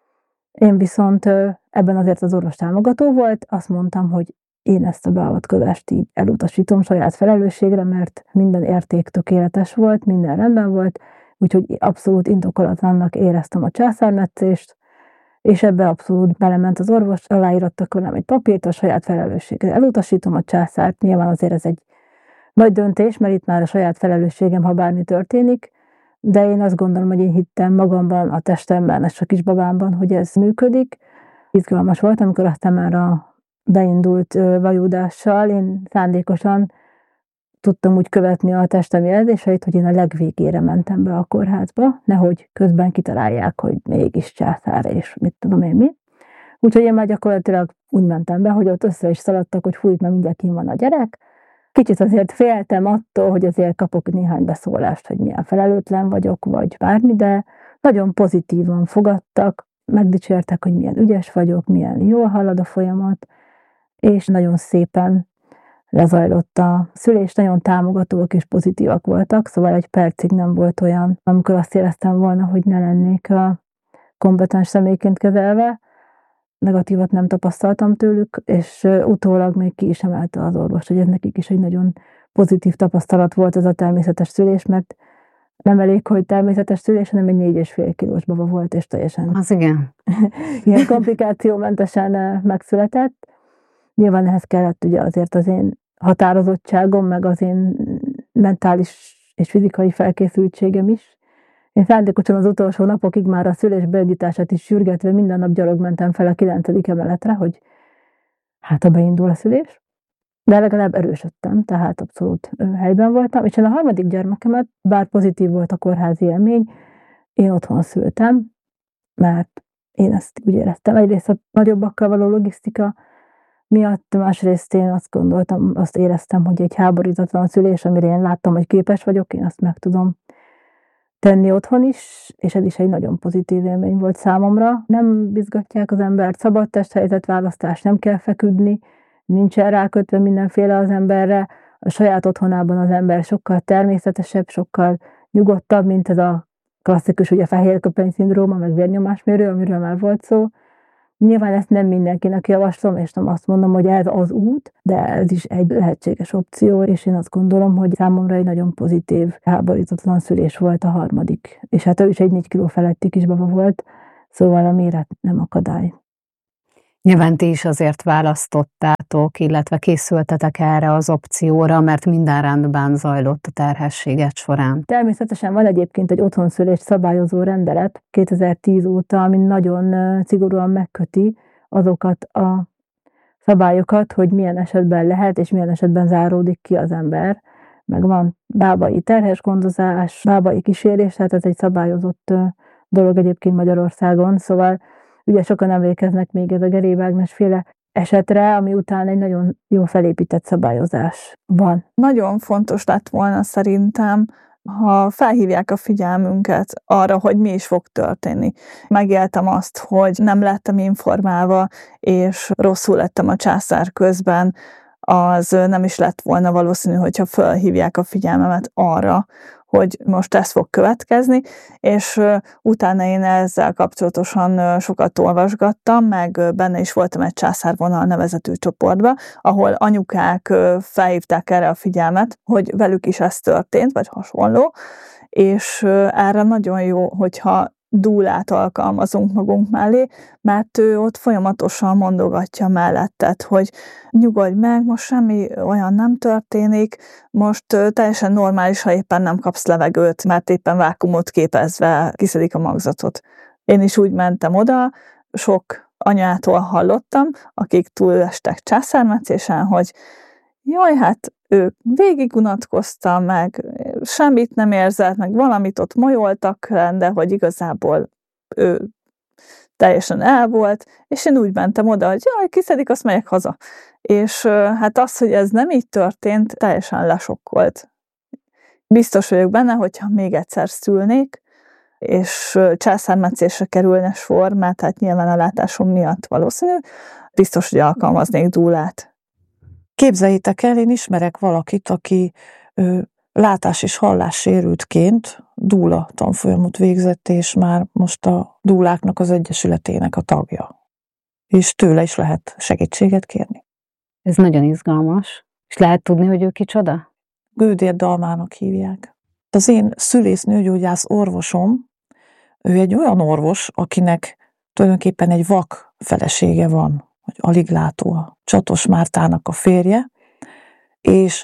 Én viszont ebben azért az orvos támogató volt, azt mondtam, hogy én ezt a beavatkozást így elutasítom saját felelősségre, mert minden érték tökéletes volt, minden rendben volt, úgyhogy abszolút indokolatlannak éreztem a császármetszést, és ebbe abszolút belement az orvos, aláírattak velem egy papírt a saját felelősségre. Elutasítom a császárt, nyilván azért ez egy nagy döntés, mert itt már a saját felelősségem, ha bármi történik, de én azt gondolom, hogy én hittem magamban, a testemben, és a kisbabámban, hogy ez működik. Izgalmas volt, amikor aztán már a beindult vajúdással én szándékosan tudtam úgy követni a testem jelzéseit, hogy én a legvégére mentem be a kórházba, nehogy közben kitalálják, hogy mégis császár, és mit tudom én mi. Úgyhogy én már gyakorlatilag úgy mentem be, hogy ott össze is szaladtak, hogy fújt, mert mindjárt kint van a gyerek. Kicsit azért féltem attól, hogy azért kapok néhány beszólást, hogy milyen felelőtlen vagyok, vagy bármi, de nagyon pozitívan fogadtak, megdicsértek, hogy milyen ügyes vagyok, milyen jól halad a folyamat, és nagyon szépen lezajlott a szülés, nagyon támogatóak és pozitívak voltak, szóval egy percig nem volt olyan, amikor azt éreztem volna, hogy ne lennék a kompetens személyként kezelve. Negatívat nem tapasztaltam tőlük, és utólag még ki is emelte az orvos, hogy ez nekik is egy nagyon pozitív tapasztalat volt ez a természetes szülés, mert nem elég, hogy természetes szülés, hanem egy négy és fél kilós baba volt, és teljesen az igen. ilyen komplikációmentesen megszületett. Nyilván ehhez kellett ugye azért az én határozottságom, meg az én mentális és fizikai felkészültségem is. Én szándékosan az utolsó napokig már a szülés beindítását is sürgetve minden nap gyalog mentem fel a kilencedik emeletre, hogy hát ha beindul a szülés. De legalább erősödtem, tehát abszolút helyben voltam. És én a harmadik gyermekemet, bár pozitív volt a kórházi élmény, én otthon szültem, mert én ezt úgy éreztem. Egyrészt a nagyobbakkal való logisztika miatt, másrészt én azt gondoltam, azt éreztem, hogy egy háborítatlan szülés, amire én láttam, hogy képes vagyok, én azt meg tudom tenni otthon is, és ez is egy nagyon pozitív élmény volt számomra. Nem bizgatják az embert, szabad testhelyzetválasztás, nem kell feküdni, nincsen rákötve mindenféle az emberre, a saját otthonában az ember sokkal természetesebb, sokkal nyugodtabb, mint ez a klasszikus, ugye fehérköpeny-szindróma, meg vérnyomásmérő, amiről már volt szó. Nyilván ezt nem mindenkinek javaslom, és nem azt mondom, hogy ez az út, de ez is egy lehetséges opció, és én azt gondolom, hogy számomra egy nagyon pozitív, háborítatlan szülés volt a harmadik. És hát ő is egy négy kiló feletti kisbaba volt, szóval a méret nem akadály. Nyilván ti is azért választottátok, illetve készültetek erre az opcióra, mert minden rendben zajlott a terhességet során. Természetesen van egyébként egy otthonszülést szabályozó rendelet kétezer-tíz óta, ami nagyon szigorúan megköti azokat a szabályokat, hogy milyen esetben lehet, és milyen esetben záródik ki az ember. Meg van bábai terhesgondozás, bábai kísérés, tehát ez egy szabályozott dolog egyébként Magyarországon, szóval ugye sokan emlékeznek még ez a Geréb Ágnes féle esetre, ami után egy nagyon jó felépített szabályozás van. Nagyon fontos lett volna szerintem, ha felhívják a figyelmünket arra, hogy mi is fog történni. Megéltem azt, hogy nem lettem informálva, és rosszul lettem a császár közben, az nem is lett volna valószínű, hogyha felhívják a figyelmemet arra, hogy most ez fog következni, és utána én ezzel kapcsolatosan sokat olvasgattam, meg benne is voltam egy Császárvonal nevezetű csoportba, ahol anyukák felhívták erre a figyelmet, hogy velük is ez történt, vagy hasonló, és erre nagyon jó, hogyha dúlát alkalmazunk magunk mellé, mert ő ott folyamatosan mondogatja melletted, hogy nyugodj meg, most semmi olyan nem történik, most teljesen normális, ha éppen nem kapsz levegőt, mert éppen vákuumot képezve kiszedik a magzatot. Én is úgy mentem oda, sok anyától hallottam, akik túlestek császármetszésen, hogy jaj, hát ő végig unatkozta, meg semmit nem érzett, meg valamit ott molyoltak, de hogy igazából ő teljesen el volt, és én úgy mentem oda, hogy jaj, kiszedik, azt megyek haza. És hát az, hogy ez nem így történt, teljesen lesokkolt. Biztos vagyok benne, hogyha még egyszer szülnék, és császármetszésre kerülne sor, mert hát nyilván a látásom miatt valószínű, biztos, hogy alkalmaznék dúlát. Képzeljétek el, én ismerek valakit, aki ö, látás- és hallássérültként dúla tanfolyamot végzett, és már most a dúláknak az egyesületének a tagja. És tőle is lehet segítséget kérni. Ez nagyon izgalmas. És lehet tudni, hogy ő kicsoda? Gődér Dalmának hívják. Az én szülésznőgyógyász orvosom, ő egy olyan orvos, akinek tulajdonképpen egy vak felesége van, hogy alig látó, a Csatos Mártának a férje, és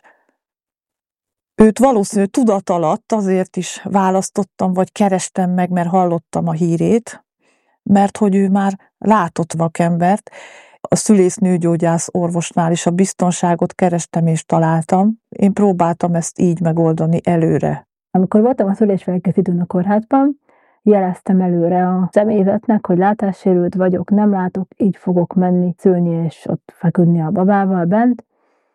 őt valószínű tudat alatt azért is választottam, vagy kerestem meg, mert hallottam a hírét, mert hogy ő már látott vakembert. A szülésznőgyógyász orvosnál is a biztonságot kerestem és találtam. Én próbáltam ezt így megoldani előre. Amikor voltam a szülésfelkészítőn a kórházban, jeleztem előre a személyzetnek, hogy látássérült vagyok, nem látok, így fogok menni szülni és ott feküdni a babával bent.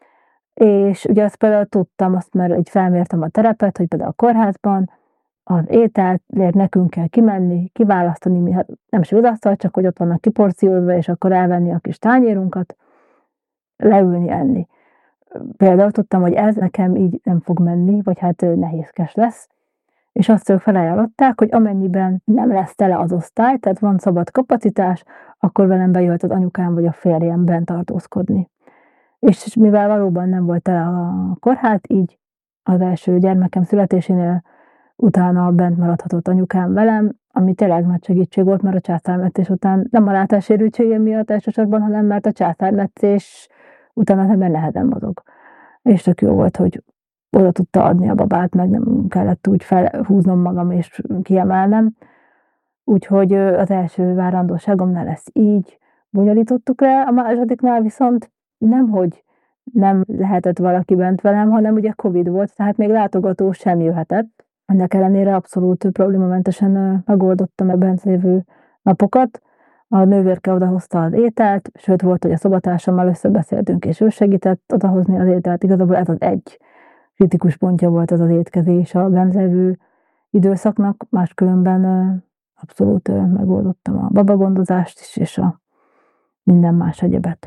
És ugye azt például tudtam, azt már így felmértem a terepet, hogy például a kórházban az ételért nekünk kell kimenni, kiválasztani, mi, hát nem is vidasztal, csak hogy ott vannak kiporciózva, és akkor elvenni a kis tányérunkat, leülni, enni. Például tudtam, hogy ez nekem így nem fog menni, vagy hát nehézkes lesz. És azt ők felajánlották, hogy amennyiben nem lesz tele az osztály, tehát van szabad kapacitás, akkor velem bejöhet az anyukám vagy a férjem bent tartózkodni. És mivel valóban nem volt tele a kórház, így az első gyermekem születésénél utána bent maradhatott anyukám velem, ami tényleg nagy segítség volt, mert a császármetszés után nem a látássérültségem miatt elsősorban, hanem mert a császármetszés után az ember nehezen mozog. És tök jó volt, hogy oda tudta adni a babát, meg nem kellett úgy felhúznom magam és kiemelnem. Úgyhogy az első várandóságomnál ezt így bonyolítottuk le, a másodiknál viszont nemhogy nem lehetett valaki bent velem, hanem ugye Covid volt, tehát még látogató sem jöhetett. Ennek ellenére abszolút problémamentesen megoldottam a bent lévő napokat. A nővérke odahozta az ételt, sőt volt, hogy a szobatársammal összebeszéltünk, és ő segített odahozni az ételt. Igazából ez az egy kritikus pontja volt az az étkezés a bent lévő időszaknak, máskülönben abszolút megoldottam a babagondozást is, és a minden más egyebet.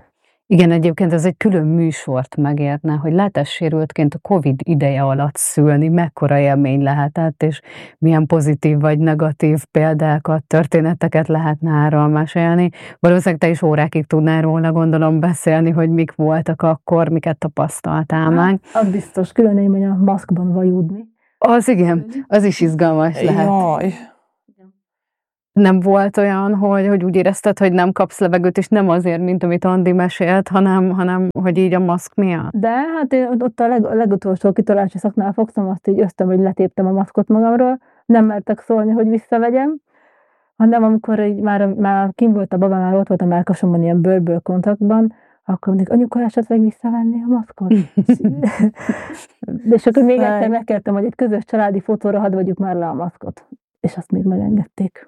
Igen, egyébként ez egy külön műsort megérne, hogy látássérültként a Covid ideje alatt szülni, mekkora élmény lehetett, és milyen pozitív vagy negatív példákat, történeteket lehetne erről mesélni. Valószínűleg te is órákig tudnál róla, gondolom, beszélni, hogy mik voltak akkor, miket tapasztaltál meg. Az biztos, külön élmény a maszkban vajúdni. Az igen, az is izgalmas lehet. Jaj. Nem volt olyan, hogy, hogy úgy érezted, hogy nem kapsz levegőt, és nem azért, mint amit Andi mesélt, hanem, hanem hogy így a maszk miatt? De hát én ott a, leg, a legutolsó kitolási szaknál fogtam, azt így ösztöm, hogy letéptem a maszkot magamról, nem mertek szólni, hogy visszavegyem, hanem amikor így már, már kim volt a baba, már ott volt a mellkasomban ilyen bőr-bőr kontaktban, akkor mindig, anyuka, esetleg visszavenni a maszkot? És akkor még egyszer megkértem, hogy egy közös családi fotóra hadd vegyük már le a maszkot. És azt még megengedték.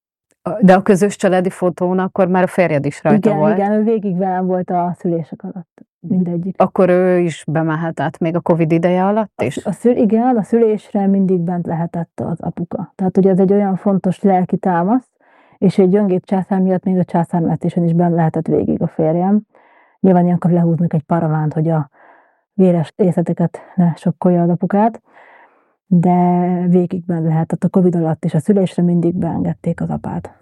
De a közös családi fotón akkor már a férjed is rajta igen, volt? Igen, ő végig velem volt a szülések alatt. Mindegyik. Akkor ő is bemehetett még a Covid ideje alatt is? A, a szül, igen, a szülésre mindig bent lehetett az apuka. Tehát ugye ez egy olyan fontos lelki támasz, és egy gyöngéd császár miatt még a császármetszésen is bent lehetett végig a férjem. Nyilván ilyenkor lehúznak egy paravánt, hogy a véres részleteket ne sokkolja az apukát, de végig bent lehetett a Covid alatt, és a szülésre mindig beengedték az apát.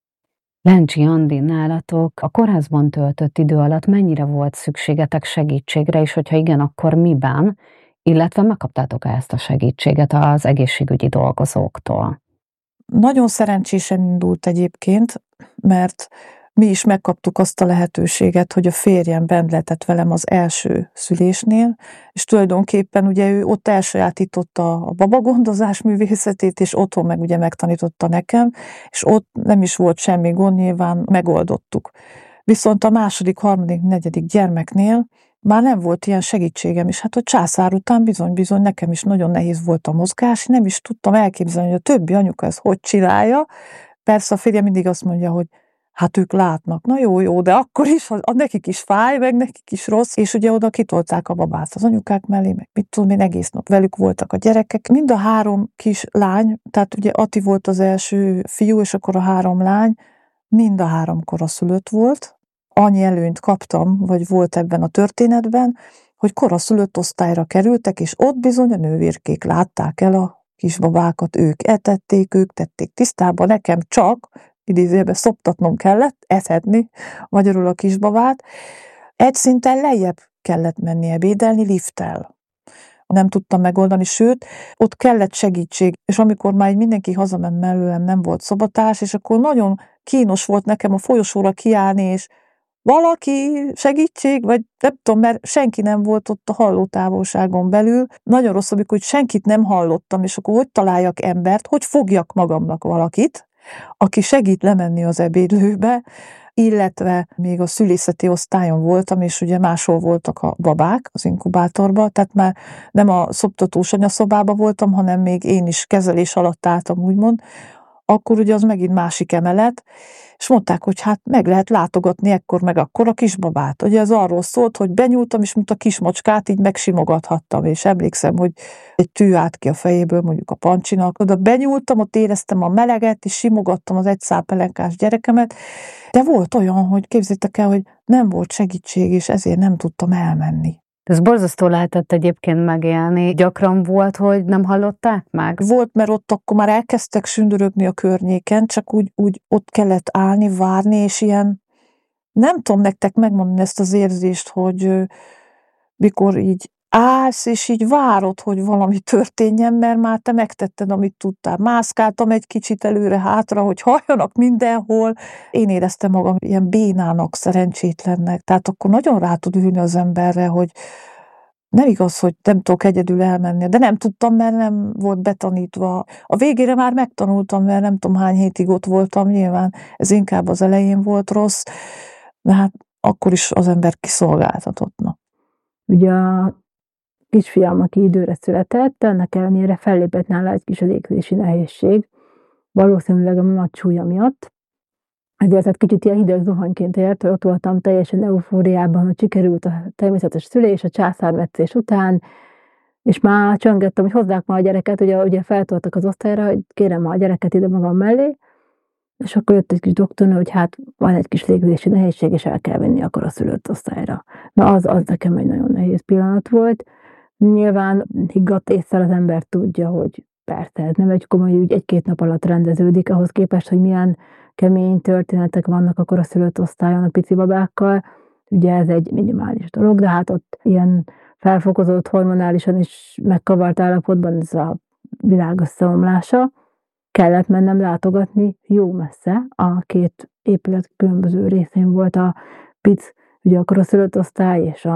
Lencsi Andi, nálatok a kórházban töltött idő alatt mennyire volt szükségetek segítségre, és hogyha igen, akkor miben, illetve megkaptátok-e ezt a segítséget az egészségügyi dolgozóktól? Nagyon szerencsésen indult egyébként, mert mi is megkaptuk azt a lehetőséget, hogy a férjem bent lehetett velem az első szülésnél, és tulajdonképpen ugye ő ott elsajátította a babagondozás művészetét, és otthon meg ugye megtanította nekem, és ott nem is volt semmi gond, nyilván megoldottuk. Viszont a második, harmadik, negyedik gyermeknél már nem volt ilyen segítségem, és hát a császár után bizony-bizony nekem is nagyon nehéz volt a mozgás, nem is tudtam elképzelni, hogy a többi anyuka ezt hogy csinálja. Persze a férjem mindig azt mondja, hogy hát ők látnak, na jó, jó, de akkor is, a nekik is fáj, meg nekik is rossz, és ugye oda kitolták a babát az anyukák mellé, meg mit tudom én, egész nap velük voltak a gyerekek. Mind a három kis lány, tehát ugye Ati volt az első fiú, és akkor a három lány, mind a három koraszülött volt. Annyi előnyt kaptam, vagy volt ebben a történetben, hogy koraszülött osztályra kerültek, és ott bizony a nővérkék látták el a kisbabákat, ők etették, ők tették tisztába, nekem csak idézőjelben szoptatnom kellett, etetni magyarul a kisbabát. Egy szinten lejjebb kellett menni ebédelni lifttel. Nem tudtam megoldani, sőt, ott kellett segítség, és amikor már mindenki hazament mellőlem, nem volt szobatárs, és akkor nagyon kínos volt nekem a folyosóra kiállni, és valaki, segítség, vagy nem tudom, mert senki nem volt ott a hallótávolságon belül. Nagyon rossz, amikor senkit nem hallottam, és akkor hogy találjak embert, hogy fogjak magamnak valakit, aki segít lemenni az ebédlőbe, illetve még a szülészeti osztályon voltam, és ugye máshol voltak a babák az inkubátorban, tehát már nem a szoptatós anyaszobában voltam, hanem még én is kezelés alatt álltam, úgymond, akkor ugye az megint másik emelet, és mondták, hogy hát meg lehet látogatni ekkor meg akkor a kisbabát. Ugye ez arról szólt, hogy benyúltam, és mint a kismacskát így megsimogathattam, és emlékszem, hogy egy tű állt ki a fejéből, mondjuk a Pancsinak. Oda benyúltam, ott éreztem a meleget, és simogattam az egy szál pelenkás gyerekemet, de volt olyan, hogy képzeljétek el, hogy nem volt segítség, és ezért nem tudtam elmenni. Ez borzasztó lehetett egyébként megélni. Gyakran volt, hogy nem hallották meg? Volt, mert ott akkor már elkezdtek sündörögni a környéken, csak úgy, úgy ott kellett állni, várni, és ilyen, nem tudom nektek megmondani ezt az érzést, hogy mikor így állsz, és így várod, hogy valami történjen, mert már te megtetted, amit tudtál. Mászkáltam egy kicsit előre-hátra, hogy halljanak mindenhol. Én éreztem magam ilyen bénának, szerencsétlennek. Tehát akkor nagyon rá tud ülni az emberre, hogy nem igaz, hogy nem tudok egyedül elmenni. De nem tudtam, mert nem volt betanítva. A végére már megtanultam, mert nem tudom hány hétig ott voltam, nyilván ez inkább az elején volt rossz, de hát akkor is az ember kiszolgáltatottna. Ugye a kisfiam, aki időre született, ennek ellenére fellépett nála egy kis légzési nehézség, valószínűleg a nagy súlya miatt. Ezért hát kicsit ilyen hideg zuhanyként ért, hogy ott voltam teljesen eufóriában, hogy sikerült a természetes szülés, a császármetszés után, és már csöngettem, hogy hozzák ma a gyereket, ugye, ugye feltoltak az osztályra, hogy kérem ma a gyereket ide magam mellé, És akkor jött egy kis doktornő, hogy hát van egy kis légzési nehézség, és el kell vinni akkor a szülött osztályra. Na az, az nekem egy nagyon nehéz pillanat volt. Nyilván higgadt ésszel az ember tudja, hogy persze, ez nem egy komoly ügy, egy-két nap alatt rendeződik, ahhoz képest, hogy milyen kemény történetek vannak akkor a szülött osztályon a pici babákkal. Ugye ez egy minimális dolog, de hát ott ilyen felfokozott, hormonálisan is megkavart állapotban ez a világ összeomlása. Kellett mennem látogatni jó messze, a két épület különböző részén volt a pic, ugye akkor a szülött osztály és a